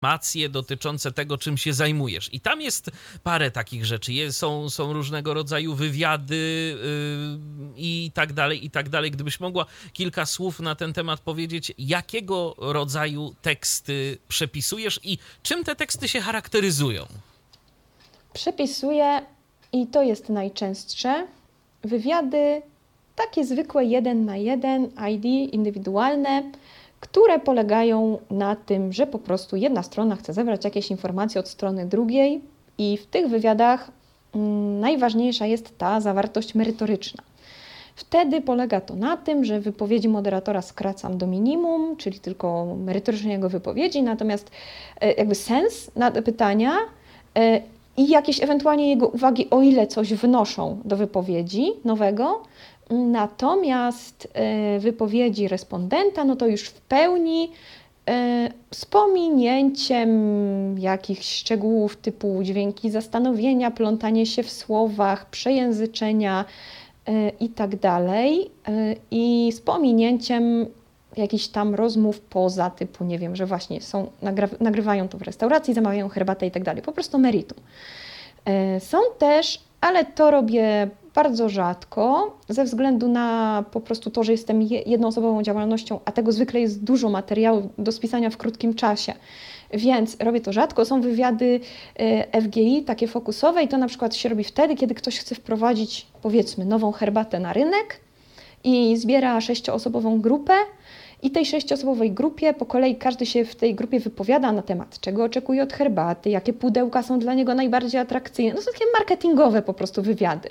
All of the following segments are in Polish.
informacje dotyczące tego, czym się zajmujesz. I tam jest parę takich rzeczy. Są różnego rodzaju wywiady i tak dalej, i tak dalej. Gdybyś mogła kilka słów na ten temat powiedzieć, jakiego rodzaju teksty przepisujesz i czym te teksty się charakteryzują? Przepisuję, i to jest najczęstsze, wywiady takie zwykłe 1 na 1, ID indywidualne, które polegają na tym, że po prostu jedna strona chce zebrać jakieś informacje od strony drugiej i w tych wywiadach najważniejsza jest ta zawartość merytoryczna. Wtedy polega to na tym, że wypowiedzi moderatora skracam do minimum, czyli tylko merytorycznie jego wypowiedzi, natomiast jakby sens pytania i jakieś ewentualnie jego uwagi, o ile coś wnoszą do wypowiedzi nowego. Natomiast wypowiedzi respondenta, no to już w pełni z pominięciem jakichś szczegółów typu dźwięki zastanowienia, plątanie się w słowach, przejęzyczenia i tak dalej. I z pominięciem jakichś tam rozmów poza typu, nie wiem, że właśnie nagrywają to w restauracji, zamawiają herbatę i tak dalej. Po prostu meritum. Są też, ale to robię bardzo rzadko, ze względu na po prostu to, że jestem jednoosobową działalnością, a tego zwykle jest dużo materiału do spisania w krótkim czasie, więc robię to rzadko. Są wywiady FGI, takie fokusowe i to na przykład się robi wtedy, kiedy ktoś chce wprowadzić, powiedzmy, nową herbatę na rynek i zbiera 6-osobową grupę i tej 6-osobowej grupie po kolei każdy się w tej grupie wypowiada na temat, czego oczekuje od herbaty, jakie pudełka są dla niego najbardziej atrakcyjne. No są takie marketingowe po prostu wywiady.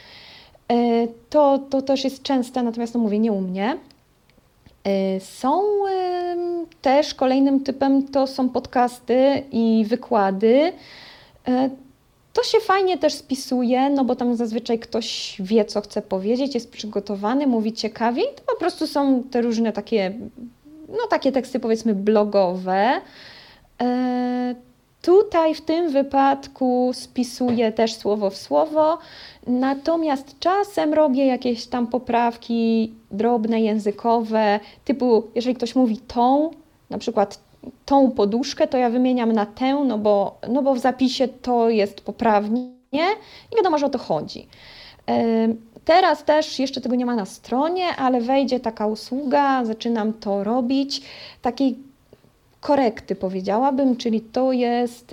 To też jest częste, natomiast no mówię, nie u mnie. Są też kolejnym typem, to są podcasty i wykłady. To się fajnie też spisuje, no bo tam zazwyczaj ktoś wie, co chce powiedzieć, jest przygotowany, mówi ciekawie i to po prostu są te różne takie, no takie teksty powiedzmy blogowe. Tutaj w tym wypadku spisuję też słowo w słowo, natomiast czasem robię jakieś tam poprawki drobne, językowe, typu jeżeli ktoś mówi tą, na przykład tą poduszkę, to ja wymieniam na tę, no bo w zapisie to jest poprawnie i wiadomo, że o to chodzi. Teraz też jeszcze tego nie ma na stronie, ale wejdzie taka usługa, zaczynam to robić, takiej korekty powiedziałabym, czyli to jest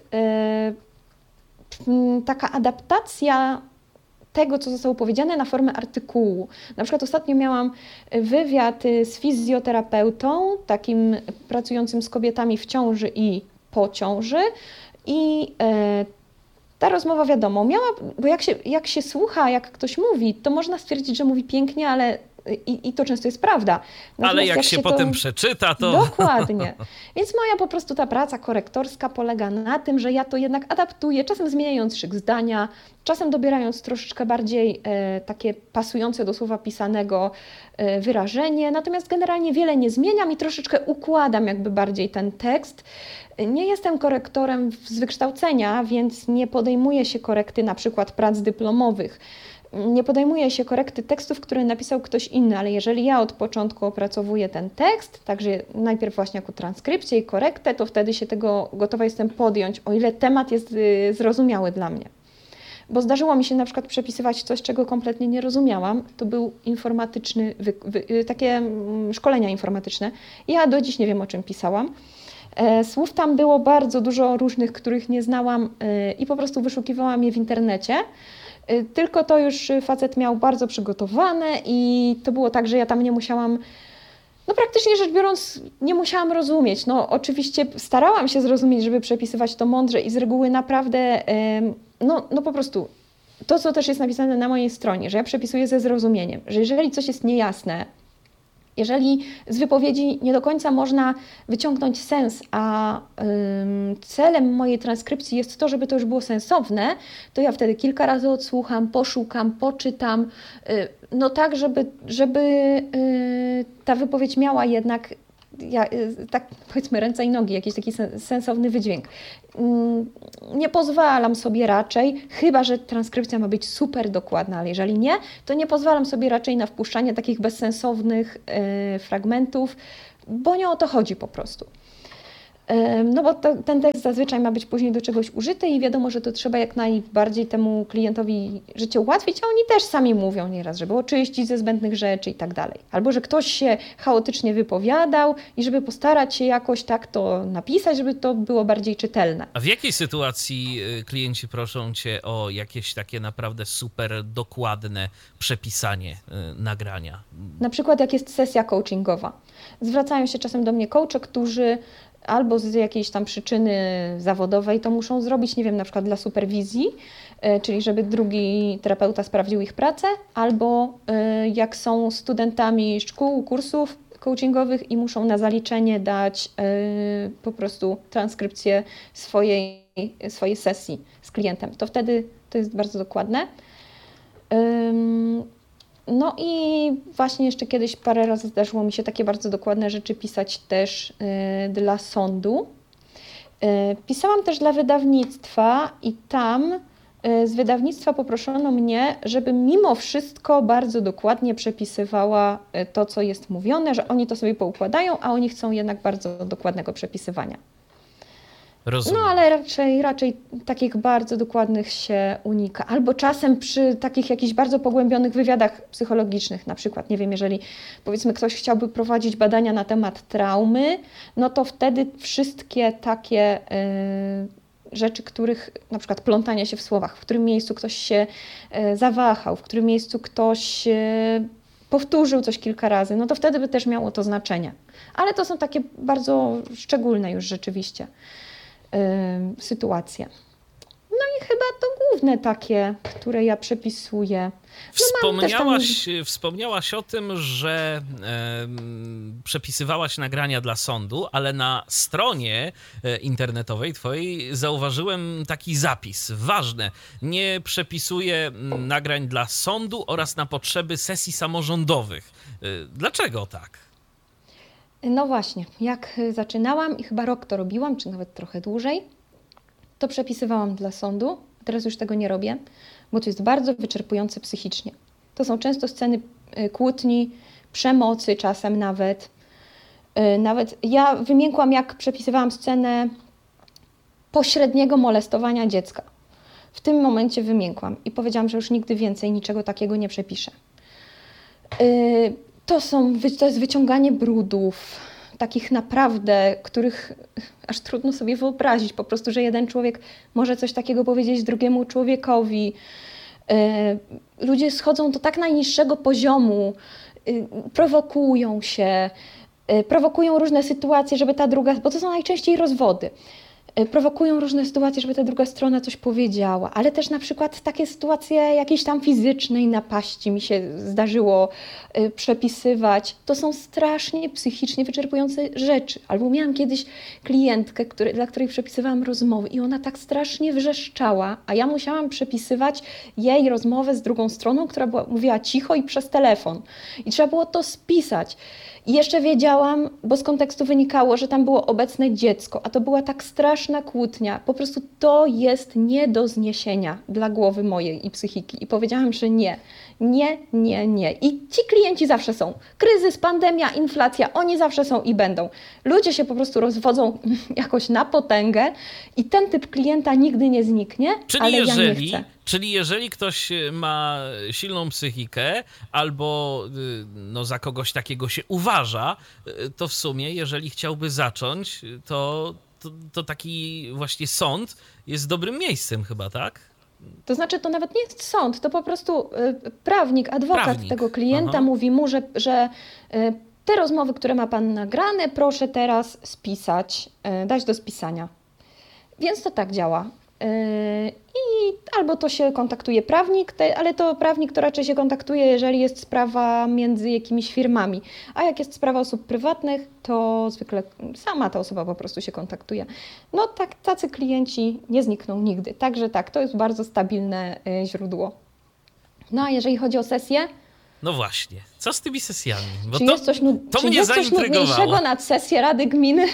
taka adaptacja tego, co zostało powiedziane na formę artykułu. Na przykład ostatnio miałam wywiad z fizjoterapeutą, takim pracującym z kobietami w ciąży i po ciąży i ta rozmowa wiadomo, bo jak się słucha, jak ktoś mówi, to można stwierdzić, że mówi pięknie, ale i to często jest prawda. Natomiast ale jak się potem przeczyta, to... Dokładnie. Więc moja po prostu ta praca korektorska polega na tym, że ja to jednak adaptuję, czasem zmieniając szyk zdania, czasem dobierając troszeczkę bardziej takie pasujące do słowa pisanego wyrażenie, natomiast generalnie wiele nie zmieniam i troszeczkę układam jakby bardziej ten tekst. Nie jestem korektorem z wykształcenia, więc nie podejmuję się korekty na przykład prac dyplomowych. Nie podejmuje się korekty tekstów, które napisał ktoś inny, ale jeżeli ja od początku opracowuję ten tekst, także najpierw właśnie jako transkrypcję i korektę, to wtedy się tego gotowa jestem podjąć, o ile temat jest zrozumiały dla mnie. Bo zdarzyło mi się na przykład przepisywać coś, czego kompletnie nie rozumiałam. To był informatyczny, takie szkolenia informatyczne. Ja do dziś nie wiem, o czym pisałam. Słów tam było bardzo dużo różnych, których nie znałam i po prostu wyszukiwałam je w internecie. Tylko to już facet miał bardzo przygotowane i to było tak, że ja tam nie musiałam, no praktycznie rzecz biorąc, nie musiałam rozumieć. No oczywiście starałam się zrozumieć, żeby przepisywać to mądrze i z reguły naprawdę, no po prostu to, co też jest napisane na mojej stronie, że ja przepisuję ze zrozumieniem, że jeżeli coś jest niejasne, jeżeli z wypowiedzi nie do końca można wyciągnąć sens, a celem mojej transkrypcji jest to, żeby to już było sensowne, to ja wtedy kilka razy odsłucham, poszukam, poczytam, no tak, żeby ta wypowiedź miała jednak tak powiedzmy ręce i nogi, jakiś taki sensowny wydźwięk. Nie pozwalam sobie raczej, chyba że transkrypcja ma być super dokładna, ale jeżeli nie, to nie pozwalam sobie raczej na wpuszczanie takich bezsensownych fragmentów, bo nie o to chodzi po prostu. No bo ten tekst zazwyczaj ma być później do czegoś użyty i wiadomo, że to trzeba jak najbardziej temu klientowi życie ułatwić, a oni też sami mówią nieraz, żeby oczyścić ze zbędnych rzeczy i tak dalej. Albo, że ktoś się chaotycznie wypowiadał i żeby postarać się jakoś tak to napisać, żeby to było bardziej czytelne. A w jakiej sytuacji klienci proszą cię o jakieś takie naprawdę super dokładne przepisanie nagrania? Na przykład jak jest sesja coachingowa. Zwracają się czasem do mnie coache, którzy albo z jakiejś tam przyczyny zawodowej to muszą zrobić, nie wiem, na przykład dla superwizji, czyli żeby drugi terapeuta sprawdził ich pracę, albo jak są studentami szkół, kursów coachingowych i muszą na zaliczenie dać po prostu transkrypcję swojej sesji z klientem. To wtedy to jest bardzo dokładne. No i właśnie jeszcze kiedyś parę razy zdarzyło mi się takie bardzo dokładne rzeczy pisać też dla sądu. Pisałam też dla wydawnictwa i tam z wydawnictwa poproszono mnie, żebym mimo wszystko bardzo dokładnie przepisywała to, co jest mówione, że oni to sobie poukładają, a oni chcą jednak bardzo dokładnego przepisywania. Rozumiem. No ale raczej takich bardzo dokładnych się unika. Albo czasem przy takich jakichś bardzo pogłębionych wywiadach psychologicznych, na przykład, nie wiem, jeżeli powiedzmy ktoś chciałby prowadzić badania na temat traumy, no to wtedy wszystkie takie rzeczy, których na przykład plątanie się w słowach, w którym miejscu ktoś się zawahał, w którym miejscu ktoś powtórzył coś kilka razy, no to wtedy by też miało to znaczenie. Ale to są takie bardzo szczególne już rzeczywiście sytuacje. No i chyba to główne takie, które ja przepisuję. Wspomniałaś o tym, że przepisywałaś nagrania dla sądu, ale na stronie internetowej twojej zauważyłem taki zapis. Ważne, nie przepisuję nagrań dla sądu oraz na potrzeby sesji samorządowych. Dlaczego tak? No właśnie, jak zaczynałam i chyba rok to robiłam, czy nawet trochę dłużej, to przepisywałam dla sądu. Teraz już tego nie robię, bo to jest bardzo wyczerpujące psychicznie. To są często sceny kłótni, przemocy czasem nawet. Nawet ja wymiękłam, jak przepisywałam scenę pośredniego molestowania dziecka. W tym momencie wymiękłam i powiedziałam, że już nigdy więcej niczego takiego nie przepiszę. To jest wyciąganie brudów, takich naprawdę, których aż trudno sobie wyobrazić. Po prostu, że jeden człowiek może coś takiego powiedzieć drugiemu człowiekowi. Ludzie schodzą do tak najniższego poziomu, prowokują się, prowokują różne sytuacje, żeby ta druga, bo to są najczęściej rozwody. Prowokują różne sytuacje, żeby ta druga strona coś powiedziała, ale też na przykład takie sytuacje jakiejś tam fizycznej napaści mi się zdarzyło przepisywać. To są strasznie psychicznie wyczerpujące rzeczy. Albo miałam kiedyś klientkę, dla której przepisywałam rozmowy i ona tak strasznie wrzeszczała, a ja musiałam przepisywać jej rozmowę z drugą stroną, która mówiła cicho i przez telefon. I trzeba było to spisać. I jeszcze wiedziałam, bo z kontekstu wynikało, że tam było obecne dziecko, a to była tak straszna kłótnia. Po prostu to jest nie do zniesienia dla głowy mojej i psychiki. I powiedziałam, że nie. I ci klienci zawsze są. Kryzys, pandemia, inflacja, oni zawsze są i będą. Ludzie się po prostu rozwodzą jakoś na potęgę i ten typ klienta nigdy nie zniknie, ja nie chcę. Czyli jeżeli ktoś ma silną psychikę albo za kogoś takiego się uważa, to w sumie, jeżeli chciałby zacząć, to taki właśnie sąd jest dobrym miejscem chyba, tak? To znaczy, to nawet nie jest sąd, to po prostu adwokat tego klienta mówi mu, że te rozmowy, które ma pan nagrane, proszę teraz spisać, dać do spisania. Więc to tak działa. I albo to się kontaktuje prawnik, ale to prawnik to raczej się kontaktuje, jeżeli jest sprawa między jakimiś firmami. A jak jest sprawa osób prywatnych, to zwykle sama ta osoba po prostu się kontaktuje. No tak, tacy klienci nie znikną nigdy. Także tak, to jest bardzo stabilne źródło. No a jeżeli chodzi o sesje... No właśnie, co z tymi sesjami? Bo czy jest coś nudniejszego nad sesję Rady Gminy?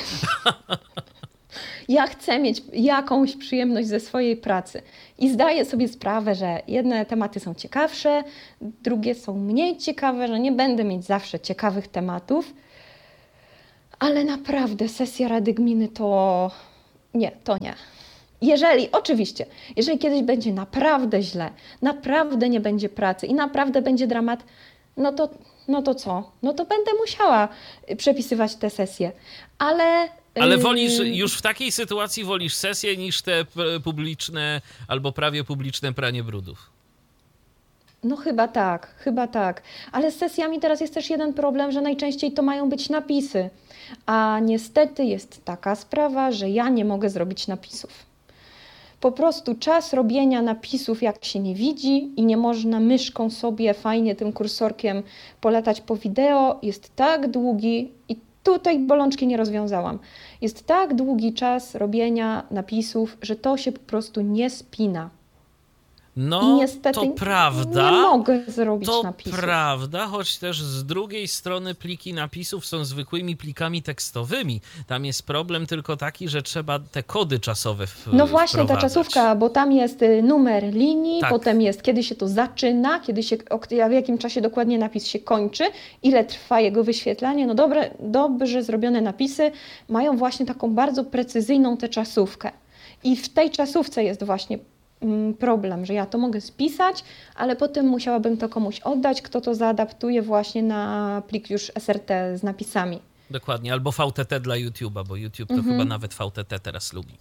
Ja chcę mieć jakąś przyjemność ze swojej pracy i zdaję sobie sprawę, że jedne tematy są ciekawsze, drugie są mniej ciekawe, że nie będę mieć zawsze ciekawych tematów, Ale naprawdę sesja Rady Gminy to nie, to nie. Oczywiście, jeżeli kiedyś będzie naprawdę źle, naprawdę nie będzie pracy i naprawdę będzie dramat, no to co? No to będę musiała przepisywać te sesje. Ale wolisz, już w takiej sytuacji wolisz sesję niż te publiczne albo prawie publiczne pranie brudów? No chyba tak. Ale z sesjami teraz jest też jeden problem, że najczęściej to mają być napisy. A niestety jest taka sprawa, że ja nie mogę zrobić napisów. Po prostu czas robienia napisów, jak się nie widzi i nie można myszką sobie fajnie tym kursorkiem polatać po wideo, jest tak długi i tutaj bolączki nie rozwiązałam. Jest tak długi czas robienia napisów, że to się po prostu nie spina. No, i niestety to prawda. Nie mogę zrobić to napisów. To prawda, choć też z drugiej strony pliki napisów są zwykłymi plikami tekstowymi. Tam jest problem tylko taki, że trzeba te kody czasowe No właśnie, wprowadzać. ta czasówka, bo tam jest numer linii, Tak. potem jest kiedy się to zaczyna, w jakim czasie dokładnie napis się kończy, ile trwa jego wyświetlanie. No dobrze zrobione napisy mają właśnie taką bardzo precyzyjną tę czasówkę. I w tej czasówce jest właśnie problem, że ja to mogę spisać, ale potem musiałabym to komuś oddać, kto to zaadaptuje właśnie na plik już SRT z napisami. Dokładnie, albo VTT dla YouTube'a, bo YouTube to chyba nawet VTT teraz lubi,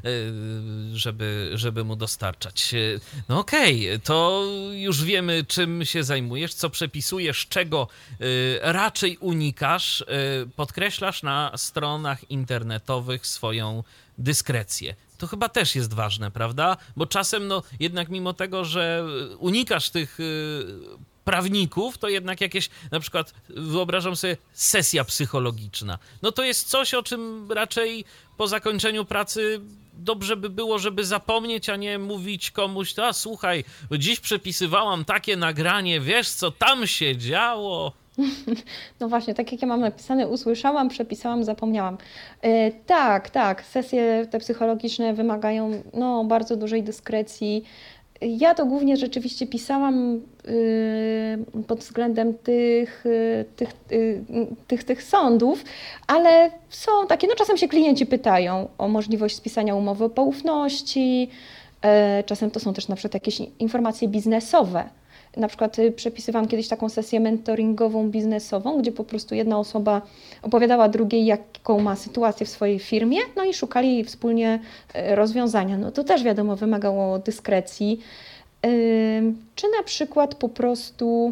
żeby mu dostarczać. No okej, to już wiemy, czym się zajmujesz, co przepisujesz, czego raczej unikasz. Podkreślasz na stronach internetowych swoją dyskrecję. To chyba też jest ważne, prawda? Bo czasem, no jednak mimo tego, że unikasz tych prawników, to jednak jakieś, na przykład wyobrażam sobie, sesja psychologiczna. No to jest coś, o czym raczej po zakończeniu pracy dobrze by było, żeby zapomnieć, a nie mówić komuś, słuchaj, dziś przepisywałam takie nagranie, wiesz co tam się działo. No właśnie, tak jak ja mam napisane, usłyszałam, przepisałam, zapomniałam. Tak, sesje te psychologiczne wymagają bardzo dużej dyskrecji. Ja to głównie rzeczywiście pisałam pod względem tych sądów, ale są takie, czasem się klienci pytają o możliwość spisania umowy o poufności, czasem to są też na przykład jakieś informacje biznesowe. Na przykład przepisywałam kiedyś taką sesję mentoringową biznesową, gdzie po prostu jedna osoba opowiadała drugiej, jaką ma sytuację w swojej firmie, i szukali wspólnie rozwiązania. No to też wiadomo, wymagało dyskrecji. Czy na przykład po prostu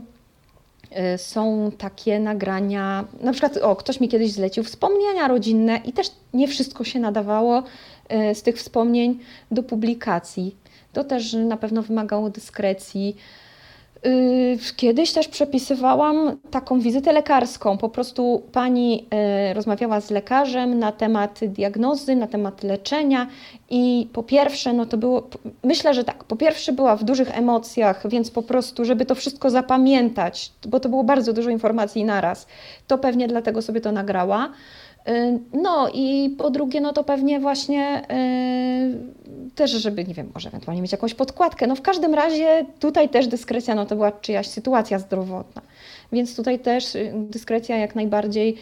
są takie nagrania, na przykład ktoś mi kiedyś zlecił wspomnienia rodzinne i też nie wszystko się nadawało z tych wspomnień do publikacji. To też na pewno wymagało dyskrecji. Kiedyś też przepisywałam taką wizytę lekarską. Po prostu pani rozmawiała z lekarzem na temat diagnozy, na temat leczenia i po pierwsze, to było, myślę, że tak, po pierwsze była w dużych emocjach, więc po prostu, żeby to wszystko zapamiętać, bo to było bardzo dużo informacji naraz, to pewnie dlatego sobie to nagrała. No i po drugie, to pewnie właśnie też, żeby, nie wiem, może ewentualnie mieć jakąś podkładkę. W każdym razie tutaj też dyskrecja, to była czyjaś sytuacja zdrowotna, więc tutaj też dyskrecja jak najbardziej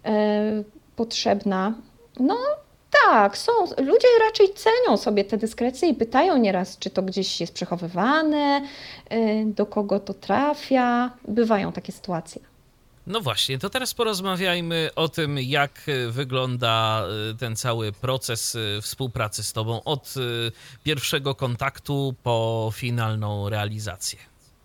potrzebna. Tak, ludzie raczej cenią sobie te dyskrecje i pytają nieraz, czy to gdzieś jest przechowywane, do kogo to trafia. Bywają takie sytuacje. No właśnie, to teraz porozmawiajmy o tym, jak wygląda ten cały proces współpracy z Tobą od pierwszego kontaktu po finalną realizację.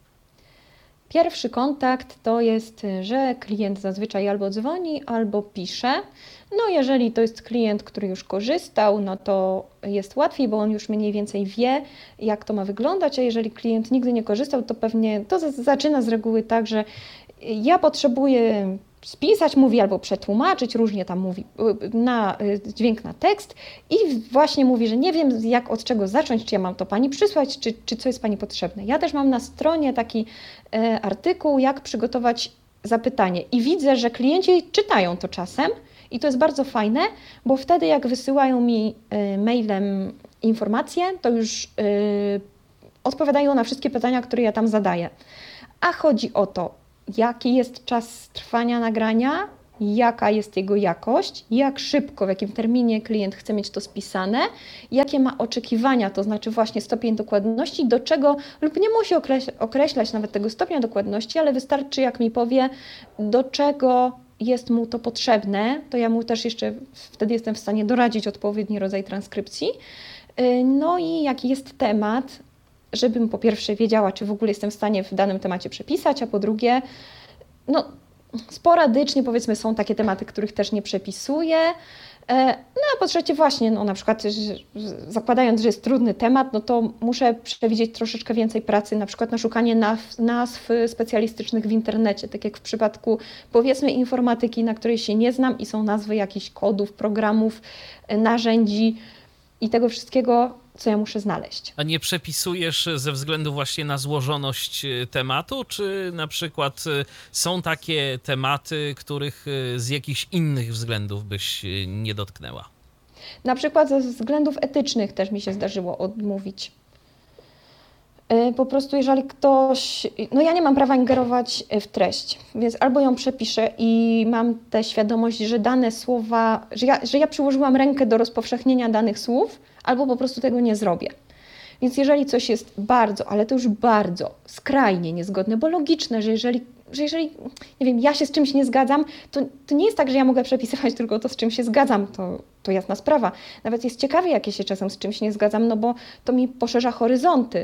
Pierwszy kontakt to jest, że klient zazwyczaj albo dzwoni, albo pisze. Jeżeli to jest klient, który już korzystał, to jest łatwiej, bo on już mniej więcej wie, jak to ma wyglądać, a jeżeli klient nigdy nie korzystał, to pewnie to zaczyna z reguły tak, że ja potrzebuję spisać, mówi, albo przetłumaczyć, różnie tam mówi, na dźwięk na tekst i właśnie mówi, że nie wiem od czego zacząć, czy ja mam to Pani przysłać, czy co jest Pani potrzebne. Ja też mam na stronie taki artykuł, jak przygotować zapytanie i widzę, że klienci czytają to czasem i to jest bardzo fajne, bo wtedy jak wysyłają mi mailem informacje, to już odpowiadają na wszystkie pytania, które ja tam zadaję. A chodzi o to, jaki jest czas trwania nagrania, jaka jest jego jakość, jak szybko, w jakim terminie klient chce mieć to spisane, jakie ma oczekiwania, to znaczy właśnie stopień dokładności, do czego, lub nie musi określać nawet tego stopnia dokładności, ale wystarczy, jak mi powie, do czego jest mu to potrzebne, to ja mu też jeszcze wtedy jestem w stanie doradzić odpowiedni rodzaj transkrypcji. No i jaki jest temat, żebym po pierwsze wiedziała, czy w ogóle jestem w stanie w danym temacie przepisać, a po drugie, no sporadycznie powiedzmy są takie tematy, których też nie przepisuję. No a po trzecie właśnie, no na przykład zakładając, że jest trudny temat, no to muszę przewidzieć troszeczkę więcej pracy, na przykład na szukanie nazw specjalistycznych w internecie, tak jak w przypadku powiedzmy informatyki, na której się nie znam i są nazwy jakichś kodów, programów, narzędzi i tego wszystkiego, co ja muszę znaleźć. A nie przepisujesz ze względu właśnie na złożoność tematu, czy na przykład są takie tematy, których z jakichś innych względów byś nie dotknęła? Na przykład ze względów etycznych też mi się zdarzyło odmówić. Po prostu jeżeli ktoś, no ja nie mam prawa ingerować w treść, więc albo ją przepiszę i mam tę świadomość, że dane słowa, że ja przyłożyłam rękę do rozpowszechnienia danych słów, albo po prostu tego nie zrobię. Więc jeżeli coś jest bardzo, ale to już bardzo skrajnie niezgodne, bo logiczne, że jeżeli nie wiem, ja się z czymś nie zgadzam, to nie jest tak, że ja mogę przepisywać tylko to, z czym się zgadzam, to jasna sprawa. Nawet jest ciekawie, jak ja się czasem z czymś nie zgadzam, no bo to mi poszerza horyzonty.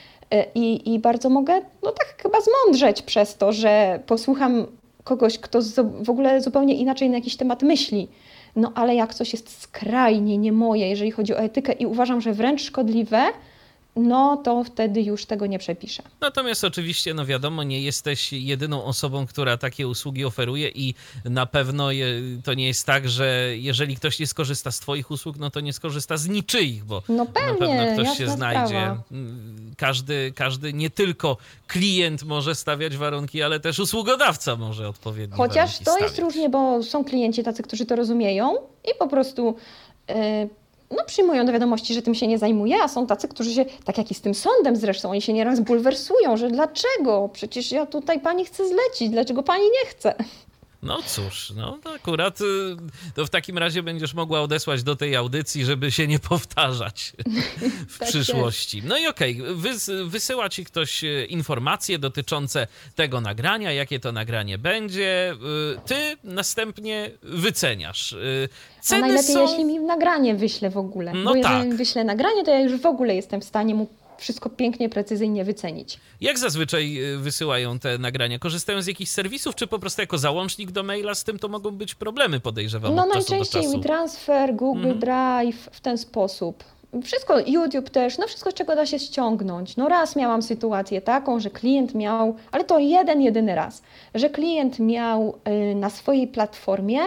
I bardzo mogę, no tak chyba zmądrzeć przez to, że posłucham kogoś, kto w ogóle zupełnie inaczej na jakiś temat myśli. No ale jak coś jest skrajnie nie moje, jeżeli chodzi o etykę i uważam, że wręcz szkodliwe, no to wtedy już tego nie przepiszę. Natomiast oczywiście, no wiadomo, nie jesteś jedyną osobą, która takie usługi oferuje i na pewno to nie jest tak, że jeżeli ktoś nie skorzysta z twoich usług, no to nie skorzysta z niczyich, bo no pewnie, na pewno ktoś się znajdzie. Sprawa. Każdy, nie tylko klient może stawiać warunki, ale też usługodawca może odpowiednio Chociaż to stawiać. jest różnie, bo są klienci tacy, którzy to rozumieją i po prostu przyjmują do wiadomości, że tym się nie zajmuje, a są tacy, którzy się, tak jak i z tym sądem zresztą, oni się nieraz bulwersują, że dlaczego? Przecież ja tutaj pani chcę zlecić, dlaczego pani nie chce? No cóż, no to akurat to w takim razie będziesz mogła odesłać do tej audycji, żeby się nie powtarzać w tak przyszłości. jest. No i okej, wysyła ci ktoś informacje dotyczące tego nagrania, jakie to nagranie będzie. Ty następnie wyceniasz. A najlepiej, jeśli mi nagranie wyśle w ogóle. No bo jeżeli tak. mi wyśle nagranie, to ja już w ogóle jestem w stanie mu wszystko pięknie, precyzyjnie wycenić. Jak zazwyczaj wysyłają te nagrania? Korzystają z jakichś serwisów, czy po prostu jako załącznik do maila? Z tym to mogą być problemy, podejrzewam, No od czasu do najczęściej czasu. WeTransfer, Google Drive, w ten sposób. Wszystko, YouTube też, no wszystko, z czego da się ściągnąć. No raz miałam sytuację taką, że klient miał, ale to jedyny raz, że klient miał na swojej platformie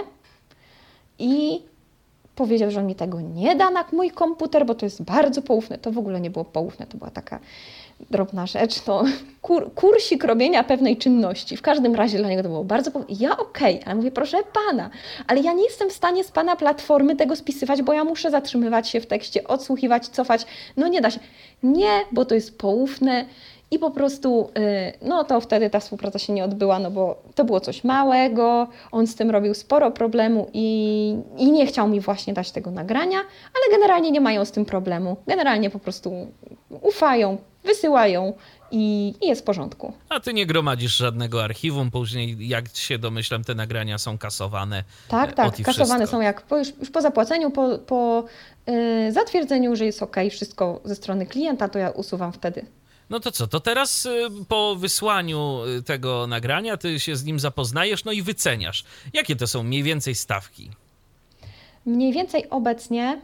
i powiedział, że on mi tego nie da na mój komputer, bo to jest bardzo poufne. To w ogóle nie było poufne, to była taka drobna rzecz, to kursik robienia pewnej czynności. W każdym razie dla niego to było bardzo poufne. Ja okej, ale mówię, proszę pana, ale ja nie jestem w stanie z pana platformy tego spisywać, bo ja muszę zatrzymywać się w tekście, odsłuchiwać, cofać. No nie da się. Nie, bo to jest poufne. I po prostu, no to wtedy ta współpraca się nie odbyła, no bo to było coś małego, on z tym robił sporo problemu i nie chciał mi właśnie dać tego nagrania, ale generalnie nie mają z tym problemu. Generalnie po prostu ufają, wysyłają i jest w porządku. A ty nie gromadzisz żadnego archiwum, później jak się domyślam, te nagrania są kasowane. Tak, kasowane są jak już po zapłaceniu, po zatwierdzeniu, że jest okej, wszystko ze strony klienta, to ja usuwam wtedy. No to co, to teraz po wysłaniu tego nagrania ty się z nim zapoznajesz, no i wyceniasz. Jakie to są mniej więcej stawki? Mniej więcej obecnie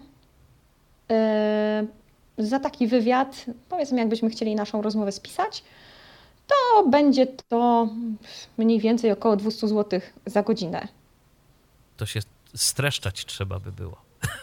za taki wywiad, powiedzmy jakbyśmy chcieli naszą rozmowę spisać, to będzie to mniej więcej około 200 zł za godzinę. To się streszczać trzeba by było.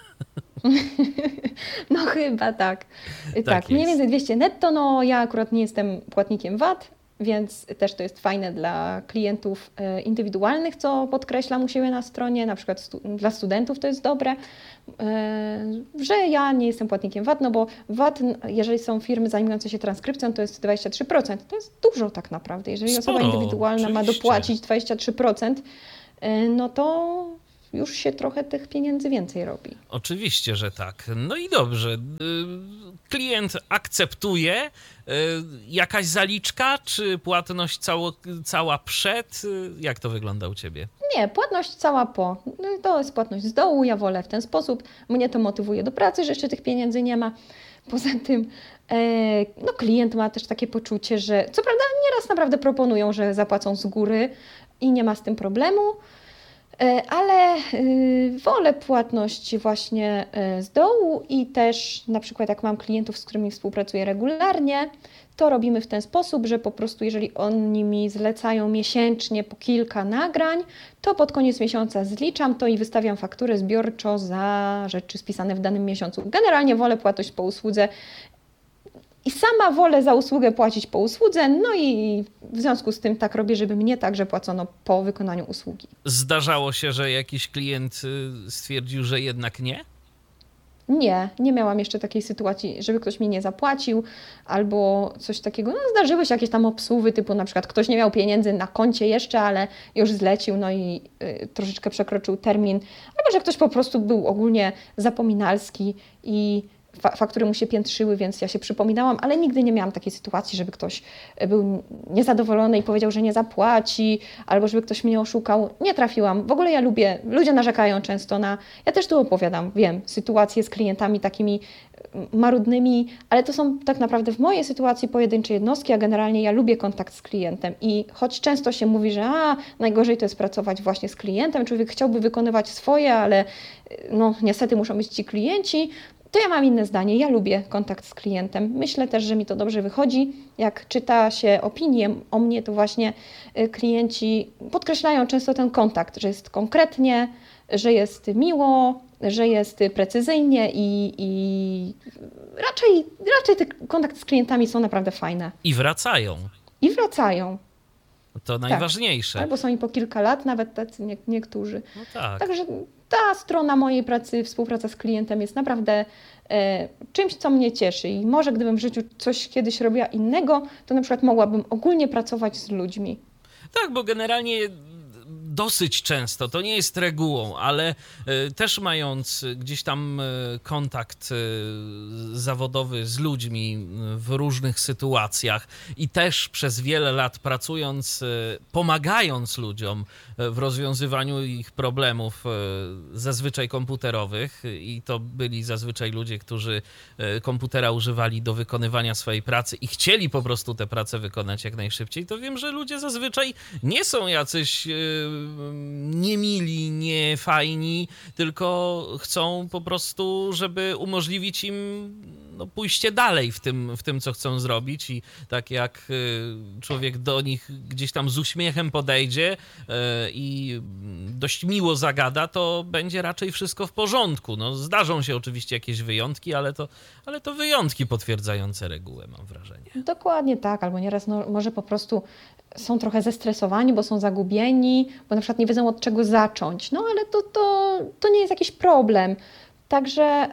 No chyba tak. Tak, mniej jest. więcej 200 netto. No ja akurat nie jestem płatnikiem VAT, więc też to jest fajne dla klientów indywidualnych, co podkreślam u siebie na stronie, na przykład dla studentów to jest dobre, że ja nie jestem płatnikiem VAT, no bo VAT, jeżeli są firmy zajmujące się transkrypcją, to jest 23%. To jest dużo tak naprawdę. Jeżeli Sporo, osoba indywidualna ma oczywiście. dopłacić 23%, no to już się trochę tych pieniędzy więcej robi. Oczywiście, że tak. No i dobrze. Klient akceptuje. Jakaś zaliczka, czy płatność cała przed? Jak to wygląda u ciebie? Nie, płatność cała po. No i to jest płatność z dołu, ja wolę w ten sposób. Mnie to motywuje do pracy, że jeszcze tych pieniędzy nie ma. Poza tym no klient ma też takie poczucie, że co prawda nieraz naprawdę proponują, że zapłacą z góry i nie ma z tym problemu, ale wolę płatność właśnie z dołu i też na przykład jak mam klientów, z którymi współpracuję regularnie, to robimy w ten sposób, że po prostu jeżeli oni mi zlecają miesięcznie po kilka nagrań, to pod koniec miesiąca zliczam to i wystawiam fakturę zbiorczo za rzeczy spisane w danym miesiącu. Generalnie wolę płatność po usłudze i sama wolę za usługę płacić po usłudze, no i w związku z tym tak robię, żeby mnie także płacono po wykonaniu usługi. Zdarzało się, że jakiś klient stwierdził, że jednak nie? Nie miałam jeszcze takiej sytuacji, żeby ktoś mi nie zapłacił albo coś takiego. No, zdarzyły się jakieś tam obsuwy, typu na przykład ktoś nie miał pieniędzy na koncie jeszcze, ale już zlecił, no i troszeczkę przekroczył termin, albo że ktoś po prostu był ogólnie zapominalski i faktury mu się piętrzyły, więc ja się przypominałam, ale nigdy nie miałam takiej sytuacji, żeby ktoś był niezadowolony i powiedział, że nie zapłaci, albo żeby ktoś mnie oszukał. Nie trafiłam. W ogóle ja lubię, ludzie narzekają często ja też tu opowiadam, wiem, sytuacje z klientami takimi marudnymi, ale to są tak naprawdę w mojej sytuacji pojedyncze jednostki, a generalnie ja lubię kontakt z klientem i choć często się mówi, że najgorzej to jest pracować właśnie z klientem, człowiek chciałby wykonywać swoje, ale no niestety muszą być ci klienci, to ja mam inne zdanie. Ja lubię kontakt z klientem. Myślę też, że mi to dobrze wychodzi. Jak czyta się opinie o mnie, to właśnie klienci podkreślają często ten kontakt, że jest konkretnie, że jest miło, że jest precyzyjnie i raczej te kontakty z klientami są naprawdę fajne. I wracają. To najważniejsze. Tak. Albo są i po kilka lat, nawet tacy niektórzy. No tak. Także ta strona mojej pracy, współpraca z klientem jest naprawdę czymś, co mnie cieszy i może gdybym w życiu coś kiedyś robiła innego, to na przykład mogłabym ogólnie pracować z ludźmi. Tak, bo generalnie dosyć często, to nie jest regułą, ale też mając gdzieś tam kontakt zawodowy z ludźmi w różnych sytuacjach i też przez wiele lat pracując, pomagając ludziom w rozwiązywaniu ich problemów zazwyczaj komputerowych i to byli zazwyczaj ludzie, którzy komputera używali do wykonywania swojej pracy i chcieli po prostu tę pracę wykonać jak najszybciej, to wiem, że ludzie zazwyczaj nie są jacyś niemili, niefajni, tylko chcą po prostu, żeby umożliwić im pójście dalej w tym, co chcą zrobić i tak jak człowiek do nich gdzieś tam z uśmiechem podejdzie i dość miło zagada, to będzie raczej wszystko w porządku. No, zdarzą się oczywiście jakieś wyjątki, ale to wyjątki potwierdzające regułę, mam wrażenie. Dokładnie tak, albo nieraz może po prostu są trochę zestresowani, bo są zagubieni, bo na przykład nie wiedzą od czego zacząć. No ale to nie jest jakiś problem. Także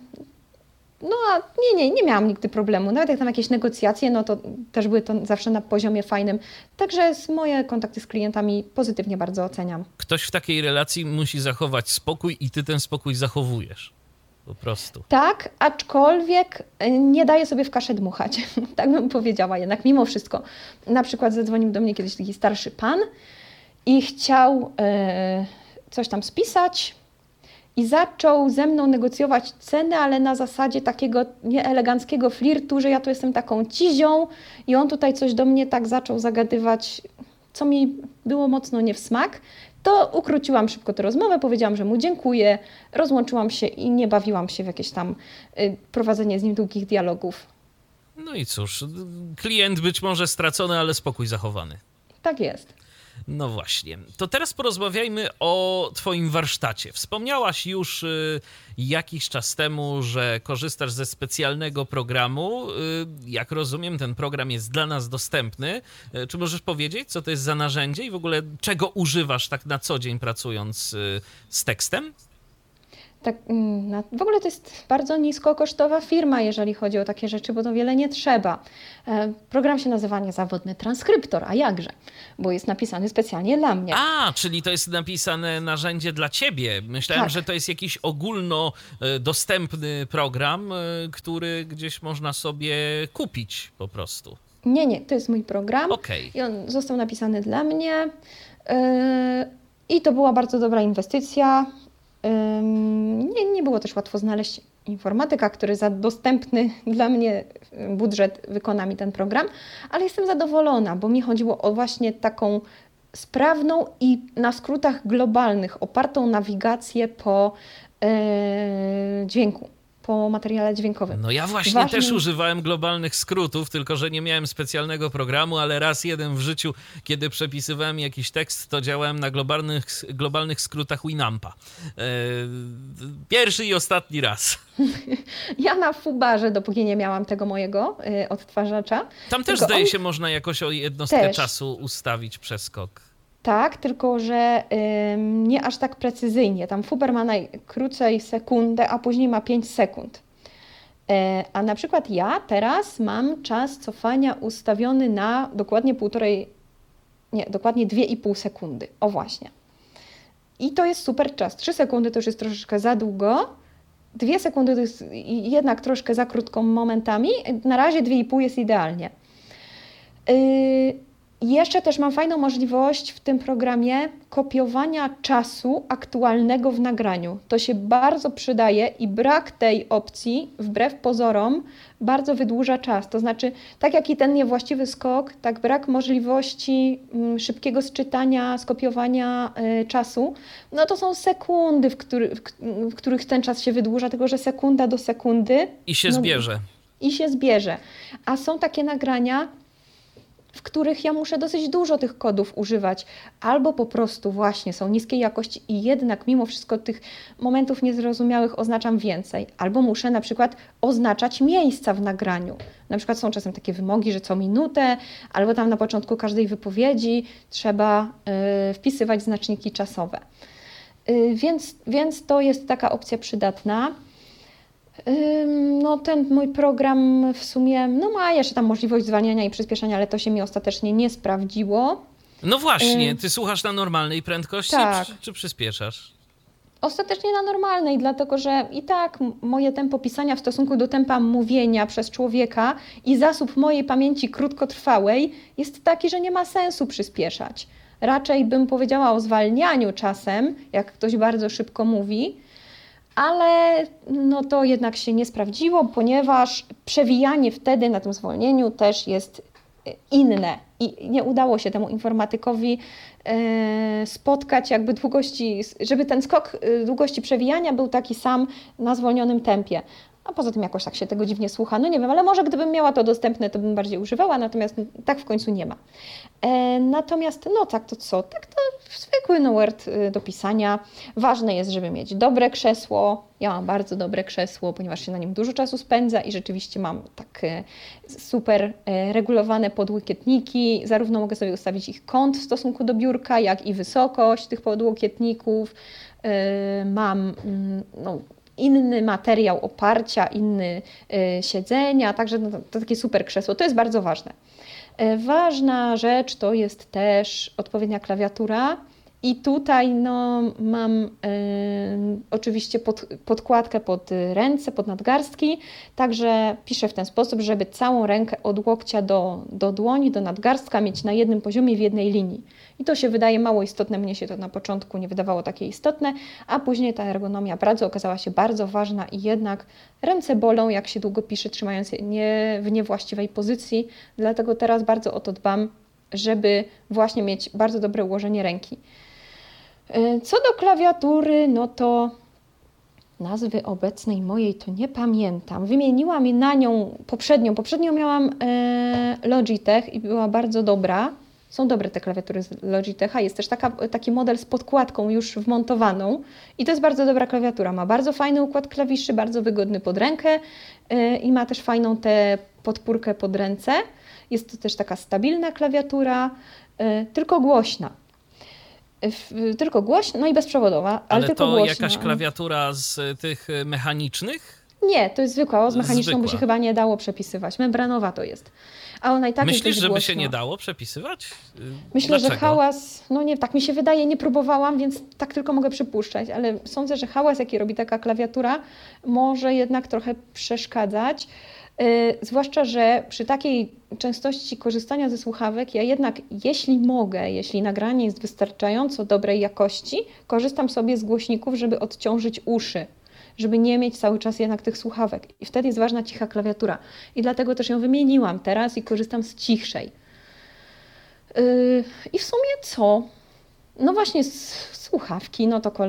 nie miałam nigdy problemu. Nawet jak tam jakieś negocjacje, no to też były to zawsze na poziomie fajnym. Także moje kontakty z klientami pozytywnie bardzo oceniam. Ktoś w takiej relacji musi zachować spokój i ty ten spokój zachowujesz. Po prostu. Tak, aczkolwiek nie daję sobie w kaszę dmuchać. Tak bym powiedziała jednak, mimo wszystko. Na przykład zadzwonił do mnie kiedyś taki starszy pan i chciał coś tam spisać i zaczął ze mną negocjować ceny, ale na zasadzie takiego nieeleganckiego flirtu, że ja tu jestem taką cizią i on tutaj coś do mnie tak zaczął zagadywać, co mi było mocno nie w smak. To ukróciłam szybko tę rozmowę, powiedziałam, że mu dziękuję, rozłączyłam się i nie bawiłam się w jakieś tam prowadzenie z nim długich dialogów. No i cóż, klient być może stracony, ale spokój zachowany. Tak jest. No właśnie. To teraz porozmawiajmy o twoim warsztacie. Wspomniałaś już jakiś czas temu, że korzystasz ze specjalnego programu. Jak rozumiem, ten program jest dla nas dostępny. Czy możesz powiedzieć, co to jest za narzędzie i w ogóle czego używasz tak na co dzień pracując z tekstem? Tak, w ogóle to jest bardzo niskokosztowa firma, jeżeli chodzi o takie rzeczy, bo to wiele nie trzeba. Program się nazywa Niezawodny Transkryptor, a jakże, bo jest napisany specjalnie dla mnie. A, czyli to jest napisane narzędzie dla ciebie. Myślałem, Tak. że to jest jakiś ogólnodostępny program, który gdzieś można sobie kupić po prostu. Nie, to jest mój program Okej. i on został napisany dla mnie i to była bardzo dobra inwestycja. Nie było też łatwo znaleźć informatyka, który za dostępny dla mnie budżet wykona mi ten program, ale jestem zadowolona, bo mi chodziło o właśnie taką sprawną i na skrótach globalnych opartą nawigację po dźwięku, po materiale dźwiękowym. No ja właśnie też używałem globalnych skrótów, tylko że nie miałem specjalnego programu, ale raz jeden w życiu, kiedy przepisywałem jakiś tekst, to działałem na globalnych skrótach Winampa. Pierwszy i ostatni raz. Ja na Fubarze, dopóki nie miałam tego mojego odtwarzacza. Tam też zdaje się można jakoś o jednostkę czasu ustawić przeskok. Tak, tylko że nie aż tak precyzyjnie. Tam Fubar ma najkrócej sekundę, a później ma 5 sekund. A na przykład ja teraz mam czas cofania ustawiony na dokładnie dokładnie 2,5 sekundy. O właśnie. I to jest super czas. 3 sekundy to już jest troszeczkę za długo. 2 sekundy to jest jednak troszkę za krótko momentami. Na razie 2,5 jest idealnie. Jeszcze też mam fajną możliwość w tym programie kopiowania czasu aktualnego w nagraniu. To się bardzo przydaje i brak tej opcji, wbrew pozorom, bardzo wydłuża czas. To znaczy, tak jak i ten niewłaściwy skok, tak brak możliwości szybkiego sczytania, skopiowania czasu, no to są sekundy, w których ten czas się wydłuża, tylko że sekunda do sekundy. I się zbierze. I się zbierze. A są takie nagrania, w których ja muszę dosyć dużo tych kodów używać, albo po prostu właśnie są niskiej jakości i jednak mimo wszystko tych momentów niezrozumiałych oznaczam więcej, albo muszę na przykład oznaczać miejsca w nagraniu. Na przykład są czasem takie wymogi, że co minutę, albo tam na początku każdej wypowiedzi trzeba wpisywać znaczniki czasowe. Więc to jest taka opcja przydatna. No ten mój program w sumie ma jeszcze tam możliwość zwalniania i przyspieszania, ale to się mi ostatecznie nie sprawdziło. No właśnie, ty słuchasz na normalnej prędkości, tak. czy przyspieszasz? Ostatecznie na normalnej, dlatego że i tak moje tempo pisania w stosunku do tempa mówienia przez człowieka i zasób mojej pamięci krótkotrwałej jest taki, że nie ma sensu przyspieszać. Raczej bym powiedziała o zwalnianiu czasem, jak ktoś bardzo szybko mówi, ale no to jednak się nie sprawdziło, ponieważ przewijanie wtedy na tym zwolnieniu też jest inne i nie udało się temu informatykowi spotkać jakby długości, żeby ten skok długości przewijania był taki sam na zwolnionym tempie. A poza tym jakoś tak się tego dziwnie słucha. No nie wiem, ale może gdybym miała to dostępne, to bym bardziej używała, natomiast tak w końcu nie ma. Natomiast no tak to co? Tak to zwykły Word do pisania. Ważne jest, żeby mieć dobre krzesło. Ja mam bardzo dobre krzesło, ponieważ się na nim dużo czasu spędza i rzeczywiście mam tak super regulowane podłokietniki. Zarówno mogę sobie ustawić ich kąt w stosunku do biurka, jak i wysokość tych podłokietników. Mam inny materiał oparcia, inny siedzenia, także to takie super krzesło. To jest bardzo ważne. Ważna rzecz to jest też odpowiednia klawiatura i tutaj mam oczywiście podkładkę pod ręce, pod nadgarstki, także piszę w ten sposób, żeby całą rękę od łokcia do dłoni, do nadgarstka mieć na jednym poziomie, w jednej linii. I to się wydaje mało istotne, mnie się to na początku nie wydawało takie istotne, a później ta ergonomia pracy okazała się bardzo ważna i jednak ręce bolą, jak się długo pisze, trzymając je w niewłaściwej pozycji, dlatego teraz bardzo o to dbam, żeby właśnie mieć bardzo dobre ułożenie ręki. Co do klawiatury, no to nazwy obecnej mojej to nie pamiętam. Wymieniłam na nią poprzednią. Poprzednią miałam Logitech i była bardzo dobra. Są dobre te klawiatury z Logitecha. Jest też taki model z podkładką już wmontowaną i to jest bardzo dobra klawiatura. Ma bardzo fajny układ klawiszy, bardzo wygodny pod rękę i ma też fajną tę podpórkę pod ręce. Jest to też taka stabilna klawiatura, tylko głośna. Tylko głośna, no i bezprzewodowa, ale tylko to głośna. jakaś klawiatura z tych mechanicznych? Nie, to jest zwykła, z mechaniczną by się Zwykła. chyba nie dało przepisywać. Membranowa to jest. A ona i tak jest Myślisz, dość żeby głośna. się nie dało przepisywać? Myślę, Dlaczego? że hałas, no nie, tak mi się wydaje, nie próbowałam, więc tak tylko mogę przypuszczać, ale sądzę, że hałas, jaki robi taka klawiatura, może jednak trochę przeszkadzać. Zwłaszcza, że przy takiej częstości korzystania ze słuchawek, ja jednak, jeśli mogę, jeśli nagranie jest wystarczająco dobrej jakości, korzystam sobie z głośników, żeby odciążyć uszy, żeby nie mieć cały czas jednak tych słuchawek. I wtedy jest ważna cicha klawiatura. I dlatego też ją wymieniłam teraz i korzystam z cichszej. I w sumie co? No właśnie słuchawki, no to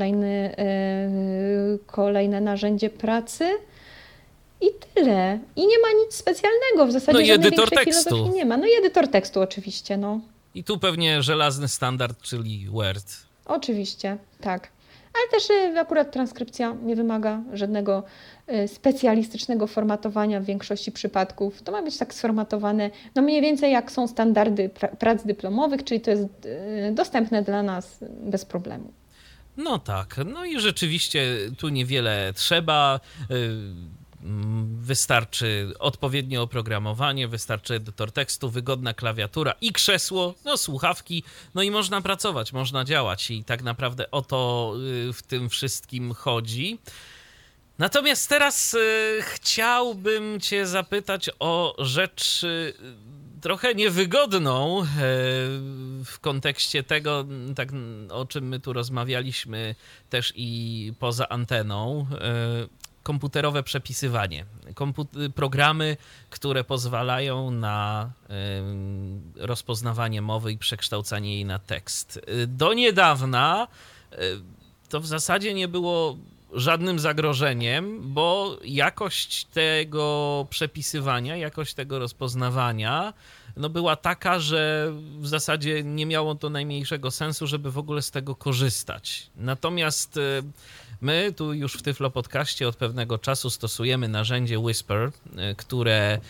kolejne narzędzie pracy i tyle. I nie ma nic specjalnego, w zasadzie No i żadnej edytor większej tekstu. filozofii nie ma. No i edytor tekstu oczywiście, no. I tu pewnie żelazny standard, czyli Word. Oczywiście, tak. Ale też akurat transkrypcja nie wymaga żadnego specjalistycznego formatowania w większości przypadków. To ma być tak sformatowane, no mniej więcej jak są standardy prac dyplomowych, czyli to jest dostępne dla nas bez problemu. No tak, no i rzeczywiście tu niewiele trzeba. Wystarczy odpowiednie oprogramowanie, wystarczy edytor tekstu, wygodna klawiatura i krzesło, no słuchawki, no i można pracować, można działać i tak naprawdę o to w tym wszystkim chodzi. Natomiast teraz chciałbym cię zapytać o rzecz trochę niewygodną w kontekście tego, tak, o czym my tu rozmawialiśmy też i poza anteną. Komputerowe przepisywanie. Programy, które pozwalają na rozpoznawanie mowy i przekształcanie jej na tekst. Do niedawna to w zasadzie nie było żadnym zagrożeniem, bo jakość tego przepisywania, jakość tego rozpoznawania no była taka, że w zasadzie nie miało to najmniejszego sensu, żeby w ogóle z tego korzystać. Natomiast my tu już w Tyflo Podcaście od pewnego czasu stosujemy narzędzie Whisper, które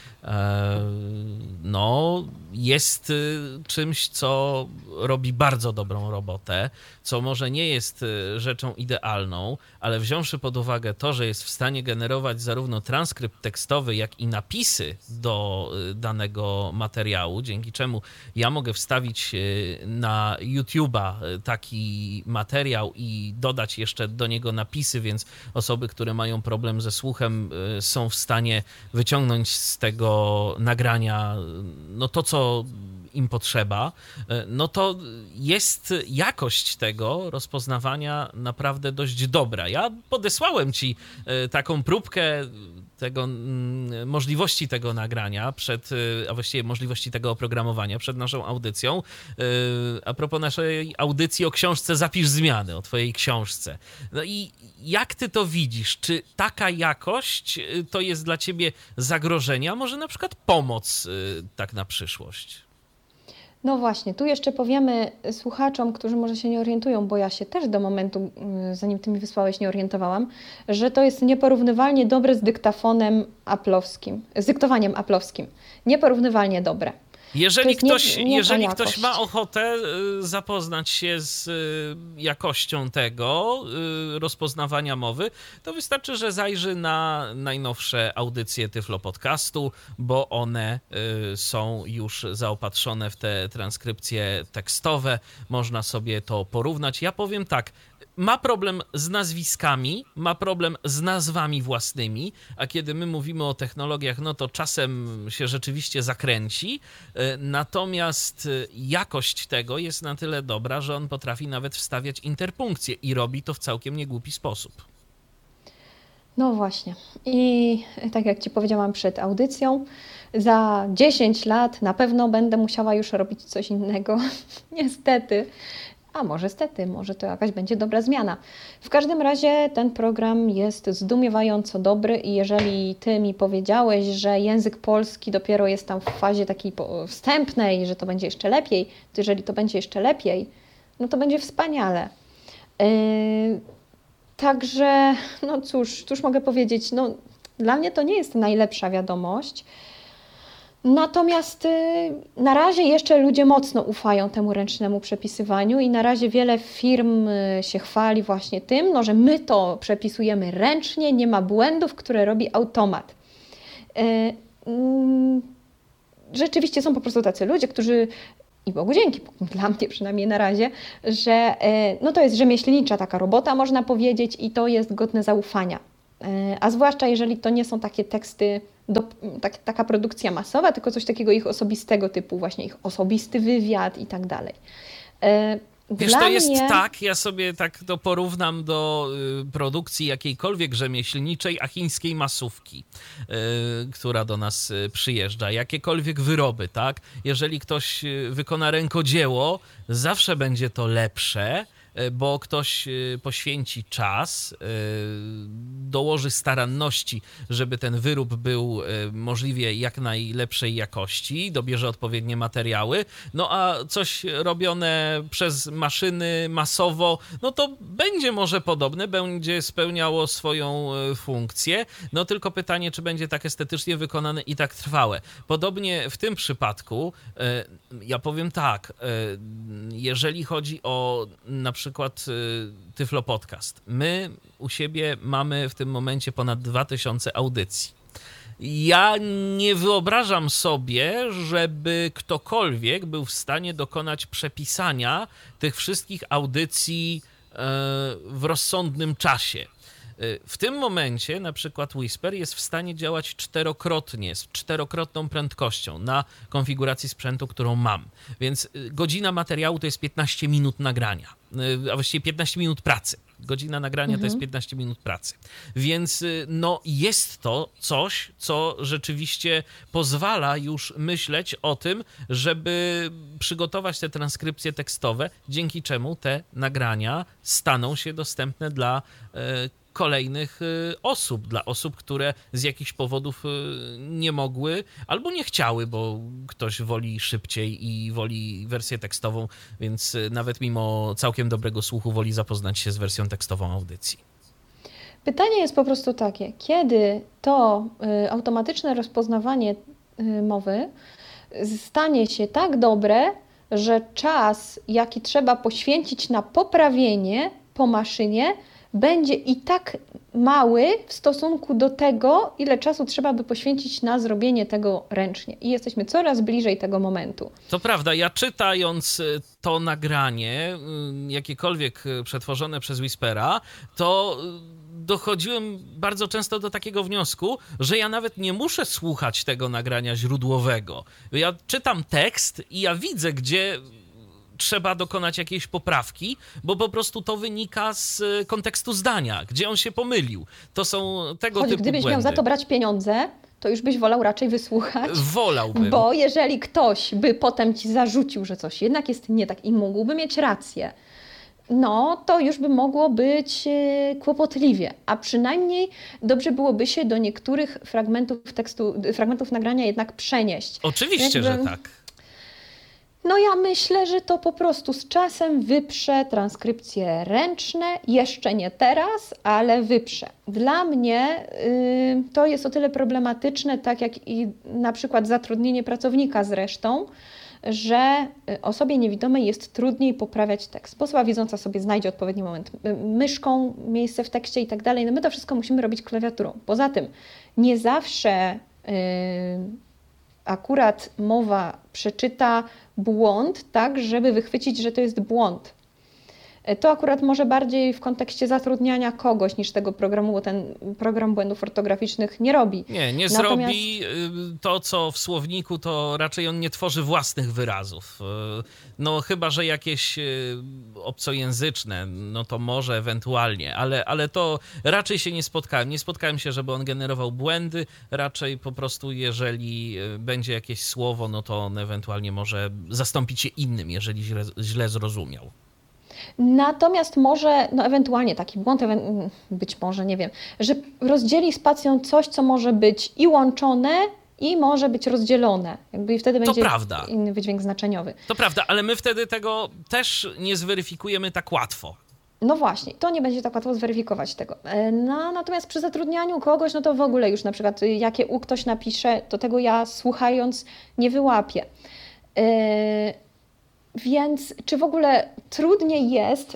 no, jest czymś, co robi bardzo dobrą robotę, co może nie jest rzeczą idealną, ale wziąwszy pod uwagę to, że jest w stanie generować zarówno transkrypt tekstowy, jak i napisy do danego materiału, dzięki czemu ja mogę wstawić na YouTube'a taki materiał i dodać jeszcze do niego napisy, więc osoby, które mają problem ze słuchem, są w stanie wyciągnąć z tego nagrania no to, co im potrzeba, no to jest jakość tego rozpoznawania naprawdę dość dobra. Ja podesłałem ci taką próbkę tego, możliwości tego nagrania, a właściwie możliwości tego oprogramowania przed naszą audycją. A propos naszej audycji o książce Zapisz zmiany, o twojej książce. No i jak ty to widzisz? Czy taka jakość to jest dla ciebie zagrożenie, a może na przykład pomoc tak na przyszłość? No właśnie, tu jeszcze powiemy słuchaczom, którzy może się nie orientują, bo ja się też do momentu, zanim ty mi wysłałeś, nie orientowałam, że to jest nieporównywalnie dobre z dyktafonem Apple'owskim, z dyktowaniem Apple'owskim. Nieporównywalnie dobre. Jeżeli ktoś ma ochotę zapoznać się z jakością tego rozpoznawania mowy, to wystarczy, że zajrzy na najnowsze audycje Tyflo Podcastu, bo one są już zaopatrzone w te transkrypcje tekstowe. Można sobie to porównać. Ja powiem tak, ma problem z nazwiskami, ma problem z nazwami własnymi, a kiedy my mówimy o technologiach, no to czasem się rzeczywiście zakręci, natomiast jakość tego jest na tyle dobra, że on potrafi nawet wstawiać interpunkcję i robi to w całkiem niegłupi sposób. No właśnie. I tak jak ci powiedziałam przed audycją, za 10 lat na pewno będę musiała już robić coś innego. Niestety. A może stety, może to jakaś będzie dobra zmiana. W każdym razie ten program jest zdumiewająco dobry i jeżeli ty mi powiedziałeś, że język polski dopiero jest tam w fazie takiej wstępnej, że to będzie jeszcze lepiej, to jeżeli to będzie jeszcze lepiej, no to będzie wspaniale. Także, no cóż mogę powiedzieć, no dla mnie to nie jest najlepsza wiadomość, Natomiast na razie jeszcze ludzie mocno ufają temu ręcznemu przepisywaniu i na razie wiele firm się chwali właśnie tym, no, że my to przepisujemy ręcznie, nie ma błędów, które robi automat. Rzeczywiście są po prostu tacy ludzie, którzy, i Bogu dzięki, dla mnie przynajmniej na razie, że no to jest rzemieślnicza taka robota, można powiedzieć, i to jest godne zaufania. A zwłaszcza jeżeli to nie są takie teksty, taka produkcja masowa, tylko coś takiego ich osobistego typu, właśnie ich osobisty wywiad i tak dalej. Wiesz, to jest tak, ja sobie tak to porównam do produkcji jakiejkolwiek rzemieślniczej, a chińskiej masówki, która do nas przyjeżdża. Jakiekolwiek wyroby, tak? Jeżeli ktoś wykona rękodzieło, zawsze będzie to lepsze, bo ktoś poświęci czas, dołoży staranności, żeby ten wyrób był możliwie jak najlepszej jakości, dobierze odpowiednie materiały, no a coś robione przez maszyny masowo, no to będzie może podobne, będzie spełniało swoją funkcję, no tylko pytanie, czy będzie tak estetycznie wykonane i tak trwałe. Podobnie w tym przypadku, ja powiem tak, jeżeli chodzi o na przykład Tyflo Podcast. My u siebie mamy w tym momencie ponad 2000 audycji. Ja nie wyobrażam sobie, żeby ktokolwiek był w stanie dokonać przepisania tych wszystkich audycji w rozsądnym czasie. W tym momencie na przykład Whisper jest w stanie działać czterokrotnie, z czterokrotną prędkością na konfiguracji sprzętu, którą mam. Więc godzina materiału to jest 15 minut nagrania, a właściwie 15 minut pracy. Godzina nagrania to jest 15 minut pracy. Więc no, jest to coś, co rzeczywiście pozwala już myśleć o tym, żeby przygotować te transkrypcje tekstowe, dzięki czemu te nagrania staną się dostępne dla kolejnych osób, dla osób, które z jakichś powodów nie mogły albo nie chciały, bo ktoś woli szybciej i woli wersję tekstową, więc nawet mimo całkiem dobrego słuchu woli zapoznać się z wersją tekstową audycji. Pytanie jest po prostu takie, kiedy to automatyczne rozpoznawanie mowy stanie się tak dobre, że czas, jaki trzeba poświęcić na poprawienie po maszynie, będzie i tak mały w stosunku do tego, ile czasu trzeba by poświęcić na zrobienie tego ręcznie. I jesteśmy coraz bliżej tego momentu. To prawda, ja czytając to nagranie, jakiekolwiek przetworzone przez Whispera, to dochodziłem bardzo często do takiego wniosku, że ja nawet nie muszę słuchać tego nagrania źródłowego. Ja czytam tekst i ja widzę, gdzie trzeba dokonać jakiejś poprawki, bo po prostu to wynika z kontekstu zdania, gdzie on się pomylił. To są tego typu gdybyś błędy. Miał za to brać pieniądze, to już byś wolał raczej wysłuchać. Wolałbym. Bo jeżeli ktoś by potem ci zarzucił, że coś jednak jest nie tak i mógłby mieć rację, no to już by mogło być kłopotliwie, a przynajmniej dobrze byłoby się do niektórych fragmentów tekstu, fragmentów nagrania jednak przenieść. Oczywiście, że tak. No ja myślę, że to po prostu z czasem wyprze transkrypcje ręczne, jeszcze nie teraz, ale wyprze. Dla mnie to jest o tyle problematyczne, tak jak i na przykład zatrudnienie pracownika zresztą, że osobie niewidomej jest trudniej poprawiać tekst, bo osoba widząca sobie znajdzie odpowiedni moment myszką, miejsce w tekście i tak dalej. No my to wszystko musimy robić klawiaturą. Poza tym nie zawsze akurat mowa przeczyta błąd tak, żeby wychwycić, że to jest błąd. To akurat może bardziej w kontekście zatrudniania kogoś niż tego programu, bo ten program błędów ortograficznych nie robi. Nie zrobi to, co w słowniku, to raczej on nie tworzy własnych wyrazów. No chyba, że jakieś obcojęzyczne, no to może ewentualnie, ale to raczej się nie spotkałem. Nie spotkałem się, żeby on generował błędy, raczej po prostu jeżeli będzie jakieś słowo, no to on ewentualnie może zastąpić je innym, jeżeli źle zrozumiał. Natomiast może, no ewentualnie taki błąd, być może, nie wiem, że rozdzieli spacją coś, co może być i łączone, i może być rozdzielone. Jakby i wtedy będzie inny wydźwięk znaczeniowy. To prawda, ale my wtedy tego też nie zweryfikujemy tak łatwo. No właśnie, to nie będzie tak łatwo zweryfikować tego. No, natomiast przy zatrudnianiu kogoś, no to w ogóle już na przykład jakie ktoś napisze, to tego ja słuchając nie wyłapię. Więc czy w ogóle trudniej jest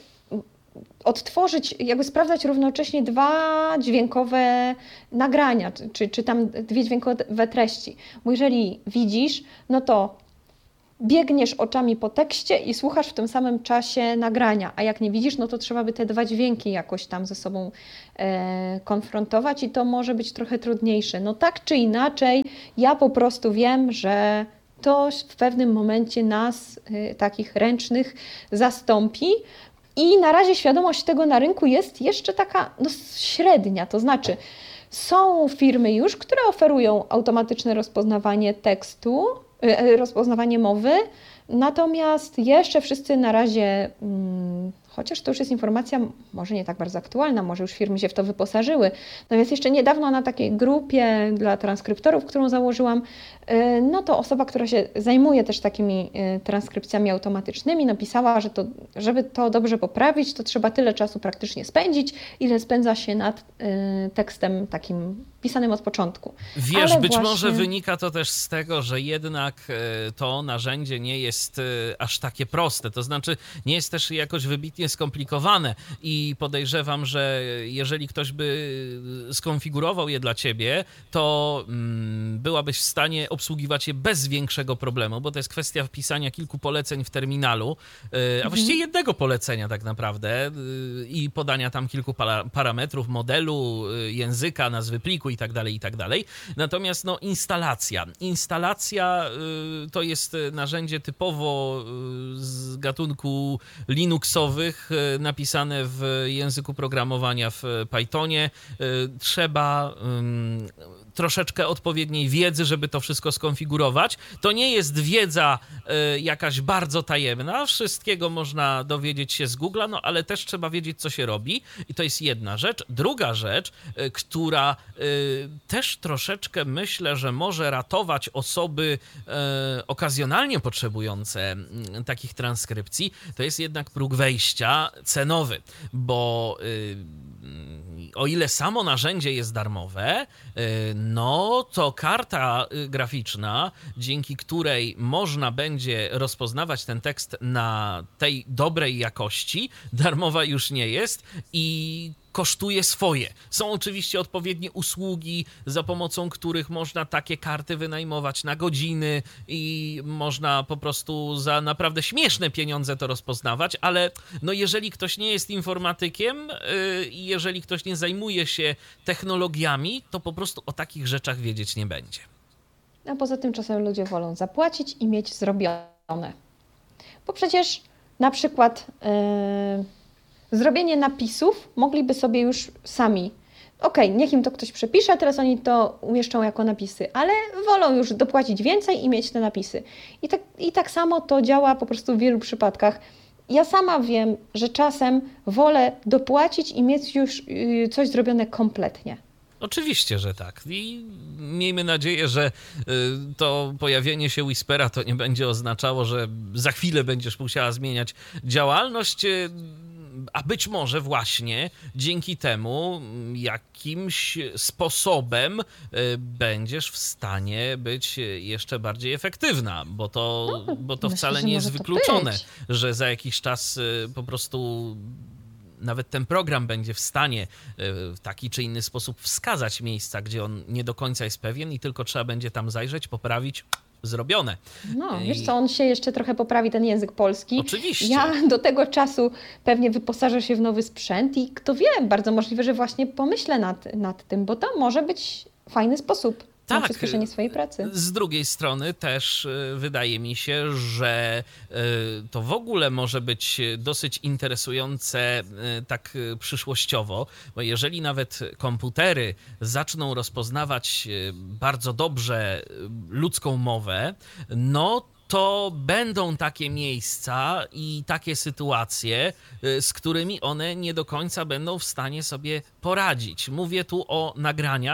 odtworzyć, jakby sprawdzać równocześnie dwa dźwiękowe nagrania, czy tam dwie dźwiękowe treści? Bo jeżeli widzisz, no to biegniesz oczami po tekście i słuchasz w tym samym czasie nagrania, a jak nie widzisz, no to trzeba by te dwa dźwięki jakoś tam ze sobą konfrontować i to może być trochę trudniejsze. No tak czy inaczej, ja po prostu wiem, że to w pewnym momencie nas, takich ręcznych, zastąpi. I na razie świadomość tego na rynku jest jeszcze taka no, średnia, to znaczy są firmy już, które oferują automatyczne rozpoznawanie tekstu, rozpoznawanie mowy, natomiast jeszcze wszyscy na razie, chociaż to już jest informacja może nie tak bardzo aktualna, może już firmy się w to wyposażyły, natomiast jeszcze niedawno na takiej grupie dla transkryptorów, którą założyłam, no to osoba, która się zajmuje też takimi transkrypcjami automatycznymi, napisała, że to, żeby to dobrze poprawić, to trzeba tyle czasu praktycznie spędzić, ile spędza się nad tekstem takim pisanym od początku. Wiesz, Ale być właśnie... może wynika to też z tego, że jednak to narzędzie nie jest aż takie proste, to znaczy nie jest też jakoś wybitnie skomplikowane i podejrzewam, że jeżeli ktoś by skonfigurował je dla ciebie, to byłabyś w stanie obsługiwać je bez większego problemu, bo to jest kwestia wpisania kilku poleceń w terminalu, a właściwie jednego polecenia tak naprawdę i podania tam kilku parametrów, modelu, języka, nazwy pliku i tak dalej, i tak dalej. Natomiast no instalacja to jest narzędzie typowo z gatunku Linuxowych, napisane w języku programowania w Pythonie. Trzeba troszeczkę odpowiedniej wiedzy, żeby to wszystko skonfigurować. To nie jest wiedza jakaś bardzo tajemna, wszystkiego można dowiedzieć się z Google'a, no ale też trzeba wiedzieć, co się robi i to jest jedna rzecz. Druga rzecz, która też troszeczkę myślę, że może ratować osoby okazjonalnie potrzebujące takich transkrypcji, to jest jednak próg wejścia cenowy, bo o ile samo narzędzie jest darmowe, no to karta graficzna, dzięki której można będzie rozpoznawać ten tekst na tej dobrej jakości, darmowa już nie jest i kosztuje swoje. Są oczywiście odpowiednie usługi, za pomocą których można takie karty wynajmować na godziny i można po prostu za naprawdę śmieszne pieniądze to rozpoznawać, ale no jeżeli ktoś nie jest informatykiem i jeżeli ktoś nie zajmuje się technologiami, to po prostu o takich rzeczach wiedzieć nie będzie. A poza tym czasem ludzie wolą zapłacić i mieć zrobione. Bo przecież na przykład zrobienie napisów mogliby sobie już sami. Okej, niech im to ktoś przepisze, teraz oni to umieszczą jako napisy, ale wolą już dopłacić więcej i mieć te napisy. I tak samo to działa po prostu w wielu przypadkach. Ja sama wiem, że czasem wolę dopłacić i mieć już coś zrobione kompletnie. Oczywiście, że tak. I miejmy nadzieję, że to pojawienie się Whispera to nie będzie oznaczało, że za chwilę będziesz musiała zmieniać działalność, a być może właśnie dzięki temu jakimś sposobem będziesz w stanie być jeszcze bardziej efektywna, bo to wcale nie jest wykluczone, że za jakiś czas po prostu nawet ten program będzie w stanie w taki czy inny sposób wskazać miejsca, gdzie on nie do końca jest pewien i tylko trzeba będzie tam zajrzeć, poprawić, zrobione. No, wiesz co, on się jeszcze trochę poprawi, ten język polski. Oczywiście. Ja do tego czasu pewnie wyposażę się w nowy sprzęt i kto wie, bardzo możliwe, że właśnie pomyślę nad tym, bo to może być fajny sposób na przyspieszenie swojej pracy. Z drugiej strony też wydaje mi się, że to w ogóle może być dosyć interesujące tak przyszłościowo, bo jeżeli nawet komputery zaczną rozpoznawać bardzo dobrze ludzką mowę, no to będą takie miejsca i takie sytuacje, z którymi one nie do końca będą w stanie sobie poradzić. Mówię tu o nagraniach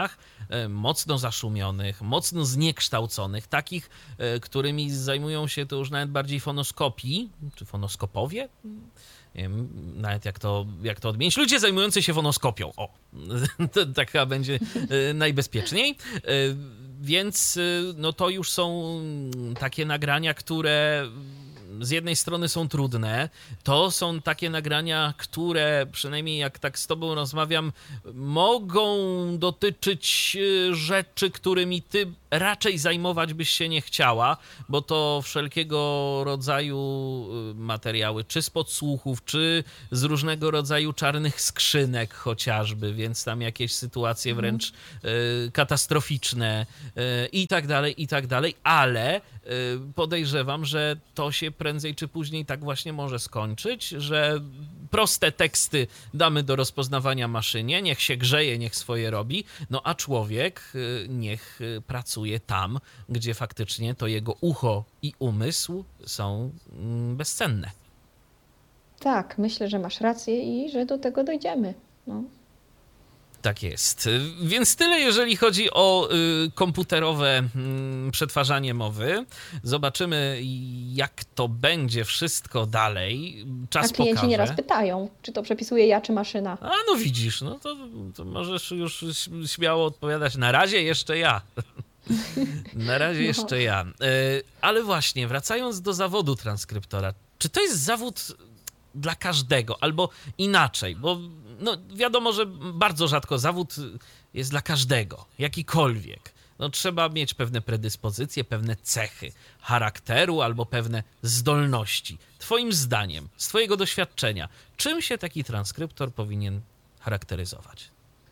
mocno zaszumionych, mocno zniekształconych, takich, którymi zajmują się to już nawet bardziej fonoskopii, czy fonoskopowie? Nie wiem, nawet jak to odmienić. Ludzie zajmujący się fonoskopią. O, tak chyba będzie najbezpieczniej. Więc no to już są takie nagrania, które z jednej strony są trudne, to są takie nagrania, które przynajmniej jak tak z tobą rozmawiam, mogą dotyczyć rzeczy, którymi ty raczej zajmować byś się nie chciała, bo to wszelkiego rodzaju materiały, czy z podsłuchów, czy z różnego rodzaju czarnych skrzynek chociażby, więc tam jakieś sytuacje wręcz katastroficzne i tak dalej, ale podejrzewam, że to się prędzej czy później tak właśnie może skończyć, że proste teksty damy do rozpoznawania maszynie, niech się grzeje, niech swoje robi, no a człowiek niech pracuje tam, gdzie faktycznie to jego ucho i umysł są bezcenne. Tak, myślę, że masz rację i że do tego dojdziemy. No. Tak jest. Więc tyle, jeżeli chodzi o komputerowe przetwarzanie mowy. Zobaczymy, jak to będzie wszystko dalej. Czas A klienci pokaże. nieraz pytają, czy to przepisuję ja, czy maszyna. A no widzisz, no to możesz już śmiało odpowiadać. Na razie jeszcze ja. Na razie jeszcze ja. Ale właśnie, wracając do zawodu transkryptora. Czy to jest zawód dla każdego? Albo inaczej, bo no wiadomo, że bardzo rzadko zawód jest dla każdego, jakikolwiek. No trzeba mieć pewne predyspozycje, pewne cechy charakteru albo pewne zdolności. Twoim zdaniem, z twojego doświadczenia, czym się taki transkryptor powinien charakteryzować?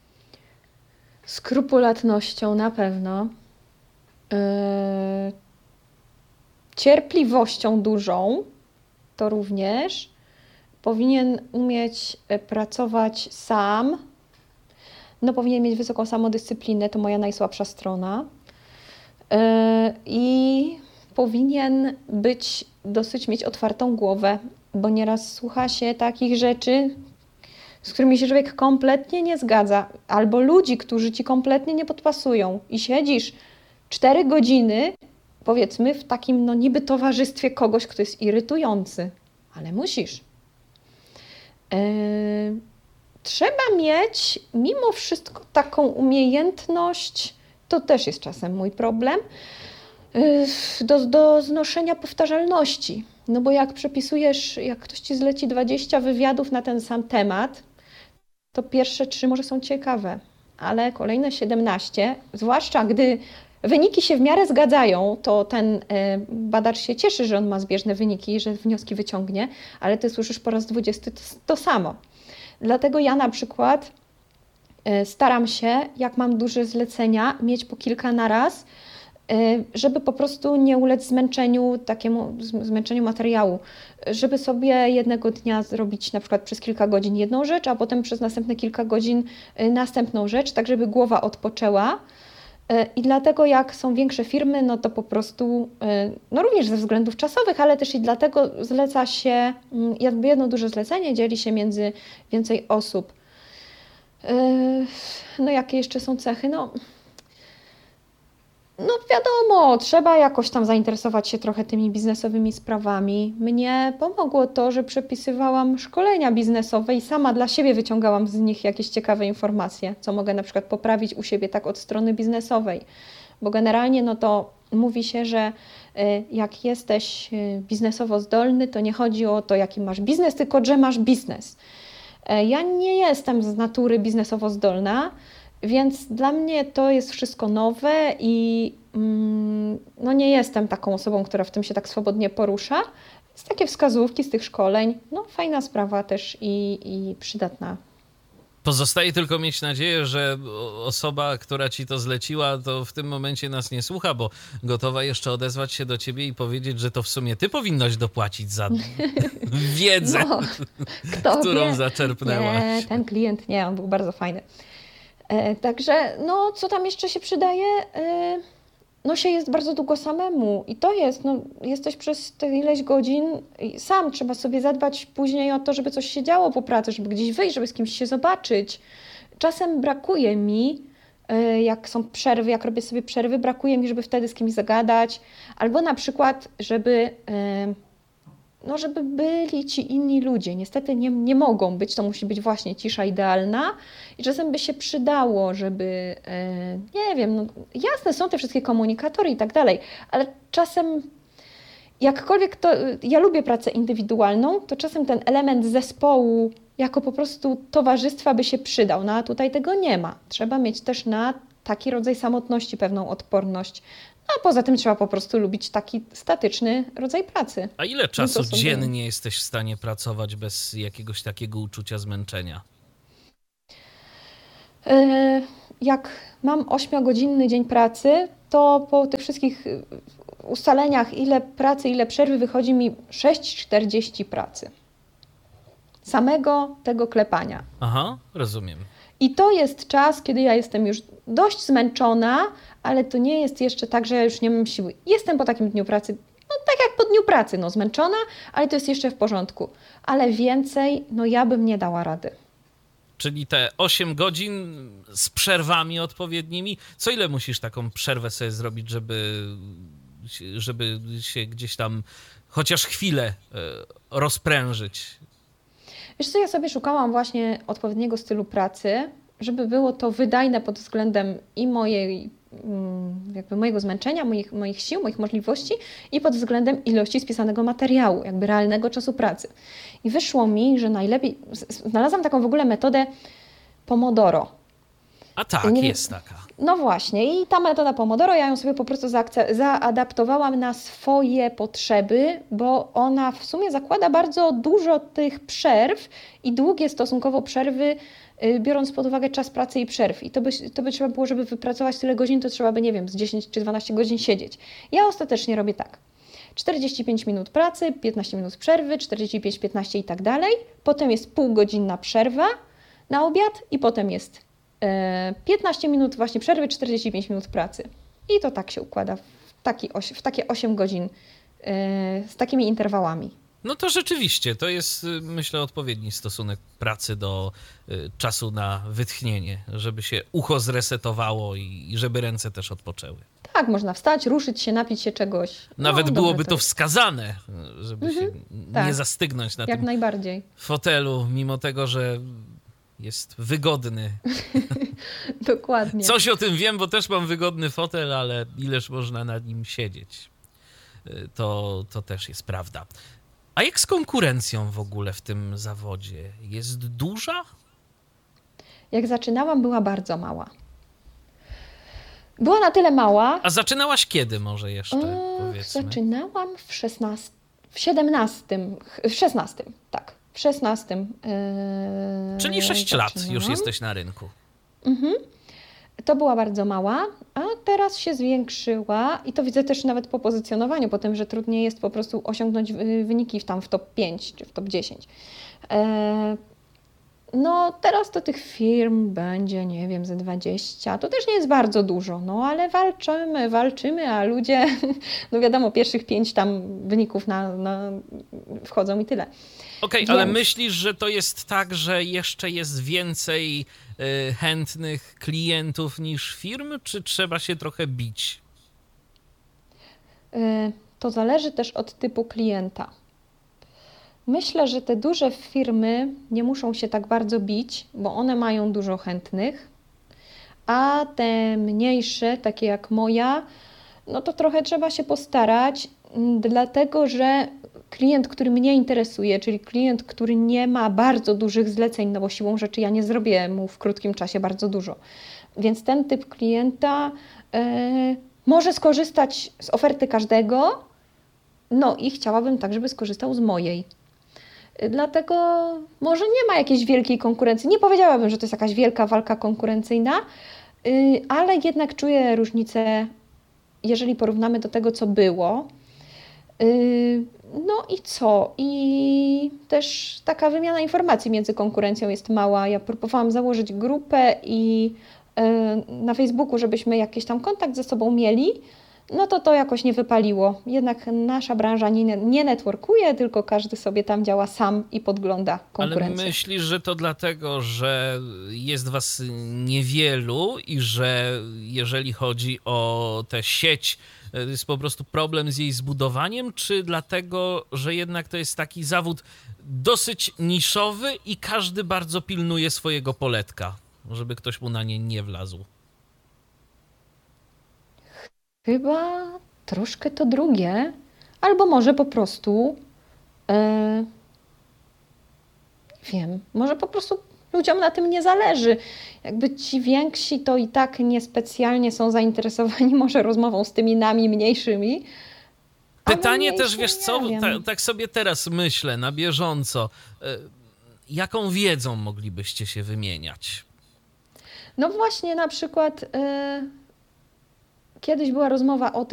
Skrupulatnością na pewno. Cierpliwością dużą, to również. Powinien umieć pracować sam. No, powinien mieć wysoką samodyscyplinę, to moja najsłabsza strona. I powinien mieć otwartą głowę, bo nieraz słucha się takich rzeczy, z którymi się człowiek kompletnie nie zgadza, albo ludzi, którzy ci kompletnie nie podpasują i siedzisz 4 godziny, powiedzmy, w takim no niby towarzystwie kogoś, kto jest irytujący, ale musisz. Trzeba mieć mimo wszystko taką umiejętność, to też jest czasem mój problem, do znoszenia powtarzalności. No bo jak przepisujesz, jak ktoś ci zleci 20 wywiadów na ten sam temat, to pierwsze 3 może są ciekawe, ale kolejne 17, zwłaszcza gdy wyniki się w miarę zgadzają, to ten badacz się cieszy, że on ma zbieżne wyniki, że wnioski wyciągnie, ale ty słyszysz po raz 20 to samo. Dlatego ja na przykład staram się, jak mam duże zlecenia, mieć po kilka naraz, żeby po prostu nie ulec zmęczeniu materiału, żeby sobie jednego dnia zrobić na przykład przez kilka godzin jedną rzecz, a potem przez następne kilka godzin następną rzecz, tak żeby głowa odpoczęła. I dlatego jak są większe firmy, no to po prostu, no również ze względów czasowych, ale też i dlatego zleca się, jakby jedno duże zlecenie dzieli się między więcej osób. No jakie jeszcze są cechy? No wiadomo, trzeba jakoś tam zainteresować się trochę tymi biznesowymi sprawami. Mnie pomogło to, że przepisywałam szkolenia biznesowe i sama dla siebie wyciągałam z nich jakieś ciekawe informacje, co mogę na przykład poprawić u siebie tak od strony biznesowej. Bo generalnie no to mówi się, że jak jesteś biznesowo zdolny, to nie chodzi o to, jaki masz biznes, tylko że masz biznes. Ja nie jestem z natury biznesowo zdolna, więc dla mnie to jest wszystko nowe i no nie jestem taką osobą, która w tym się tak swobodnie porusza. Więc takie wskazówki z tych szkoleń, no fajna sprawa też i przydatna. Pozostaje tylko mieć nadzieję, że osoba, która ci to zleciła, to w tym momencie nas nie słucha, bo gotowa jeszcze odezwać się do ciebie i powiedzieć, że to w sumie ty powinnaś dopłacić za wiedzę, którą zaczerpnęłaś. Nie, ten klient nie, on był bardzo fajny. Także, no co tam jeszcze się przydaje? No się jest bardzo długo samemu i to jest, no jesteś przez te ileś godzin i sam trzeba sobie zadbać później o to, żeby coś się działo po pracy, żeby gdzieś wyjść, żeby z kimś się zobaczyć. Czasem brakuje mi jak są przerwy, jak robię sobie przerwy, brakuje mi, żeby wtedy z kimś zagadać, albo na przykład, żeby byli ci inni ludzie. Niestety nie mogą być, to musi być właśnie cisza idealna i czasem by się przydało, żeby, nie wiem, no, jasne są te wszystkie komunikatory i tak dalej, ale czasem jakkolwiek to, ja lubię pracę indywidualną, to czasem ten element zespołu jako po prostu towarzystwa by się przydał, no a tutaj tego nie ma. Trzeba mieć też na taki rodzaj samotności pewną odporność. A poza tym trzeba po prostu lubić taki statyczny rodzaj pracy. A ile czasu dziennie jesteś w stanie pracować bez jakiegoś takiego uczucia zmęczenia? Jak mam 8-godzinny dzień pracy, to po tych wszystkich ustaleniach, ile pracy, ile przerwy, wychodzi mi 6,40 pracy. Samego tego klepania. Aha, rozumiem. I to jest czas, kiedy ja jestem już dość zmęczona, ale to nie jest jeszcze tak, że ja już nie mam siły. Jestem po takim dniu pracy, no tak jak po dniu pracy, no zmęczona, ale to jest jeszcze w porządku. Ale więcej, no ja bym nie dała rady. Czyli te 8 godzin z przerwami odpowiednimi, co ile musisz taką przerwę sobie zrobić, żeby się gdzieś tam chociaż chwilę rozprężyć? Wiesz co, ja sobie szukałam właśnie odpowiedniego stylu pracy, żeby było to wydajne pod względem i mojego zmęczenia, moich sił, moich możliwości i pod względem ilości spisanego materiału, jakby realnego czasu pracy. I wyszło mi, że najlepiej, znalazłam taką w ogóle metodę Pomodoro. A tak, jest taka. No właśnie i ta metoda Pomodoro, ja ją sobie po prostu zaadaptowałam na swoje potrzeby, bo ona w sumie zakłada bardzo dużo tych przerw i długie stosunkowo przerwy, biorąc pod uwagę czas pracy i przerw. I to by trzeba było, żeby wypracować tyle godzin, to trzeba by, nie wiem, z 10 czy 12 godzin siedzieć. Ja ostatecznie robię tak. 45 minut pracy, 15 minut przerwy, 45, 15 i tak dalej. Potem jest półgodzinna przerwa na obiad i potem jest 15 minut właśnie przerwy, 45 minut pracy. I to tak się układa w takie 8 godzin z takimi interwałami. No to rzeczywiście, to jest, myślę, odpowiedni stosunek pracy do czasu na wytchnienie, żeby się ucho zresetowało i żeby ręce też odpoczęły. Tak, można wstać, ruszyć się, napić się czegoś. Nawet byłoby to wskazane, żeby się nie zastygnąć na jak tym najbardziej. fotelu, mimo tego, że jest wygodny. Dokładnie. Coś o tym wiem, bo też mam wygodny fotel, ale ileż można na nim siedzieć. To też jest prawda. A jak z konkurencją w ogóle w tym zawodzie? Jest duża? Jak zaczynałam, była bardzo mała. Była na tyle mała. A zaczynałaś kiedy może jeszcze, powiedzmy? Zaczynałam w 16, tak. W 16. Czyli 6 lat już jesteś na rynku. Mhm. To była bardzo mała, a teraz się zwiększyła i to widzę też nawet po pozycjonowaniu, po tym, że trudniej jest po prostu osiągnąć wyniki w top 5 czy w top 10. No teraz to tych firm będzie, nie wiem, ze 20. To też nie jest bardzo dużo, no ale walczymy, a ludzie, no wiadomo, pierwszych 5 tam wyników wchodzą i tyle. Okej, ale myślisz, że to jest tak, że jeszcze jest więcej chętnych klientów niż firm, czy trzeba się trochę bić? To zależy też od typu klienta. Myślę, że te duże firmy nie muszą się tak bardzo bić, bo one mają dużo chętnych, a te mniejsze, takie jak moja, no to trochę trzeba się postarać, dlatego że klient, który mnie interesuje, czyli klient, który nie ma bardzo dużych zleceń, no bo siłą rzeczy ja nie zrobię mu w krótkim czasie bardzo dużo. Więc ten typ klienta może skorzystać z oferty każdego, no i chciałabym tak, żeby skorzystał z mojej. Dlatego może nie ma jakiejś wielkiej konkurencji. Nie powiedziałabym, że to jest jakaś wielka walka konkurencyjna, ale jednak czuję różnicę, jeżeli porównamy do tego, co było. No i co? I też taka wymiana informacji między konkurencją jest mała. Ja próbowałam założyć grupę i na Facebooku, żebyśmy jakiś tam kontakt ze sobą mieli, no to jakoś nie wypaliło. Jednak nasza branża nie networkuje, tylko każdy sobie tam działa sam i podgląda konkurencję. Ale myślisz, że to dlatego, że jest was niewielu i że jeżeli chodzi o tę sieć, jest po prostu problem z jej zbudowaniem, czy dlatego, że jednak to jest taki zawód dosyć niszowy i każdy bardzo pilnuje swojego poletka, żeby ktoś mu na nie nie wlazł? Chyba troszkę to drugie, albo może po prostu, e, wiem, może po prostu ludziom na tym nie zależy. Jakby ci więksi to i tak niespecjalnie są zainteresowani może rozmową z tymi nami mniejszymi. A my Pytanie też, mniejsi, wiesz co, nie wiem. tak sobie teraz myślę na bieżąco, jaką wiedzą moglibyście się wymieniać? No właśnie, na przykład kiedyś była rozmowa o tym,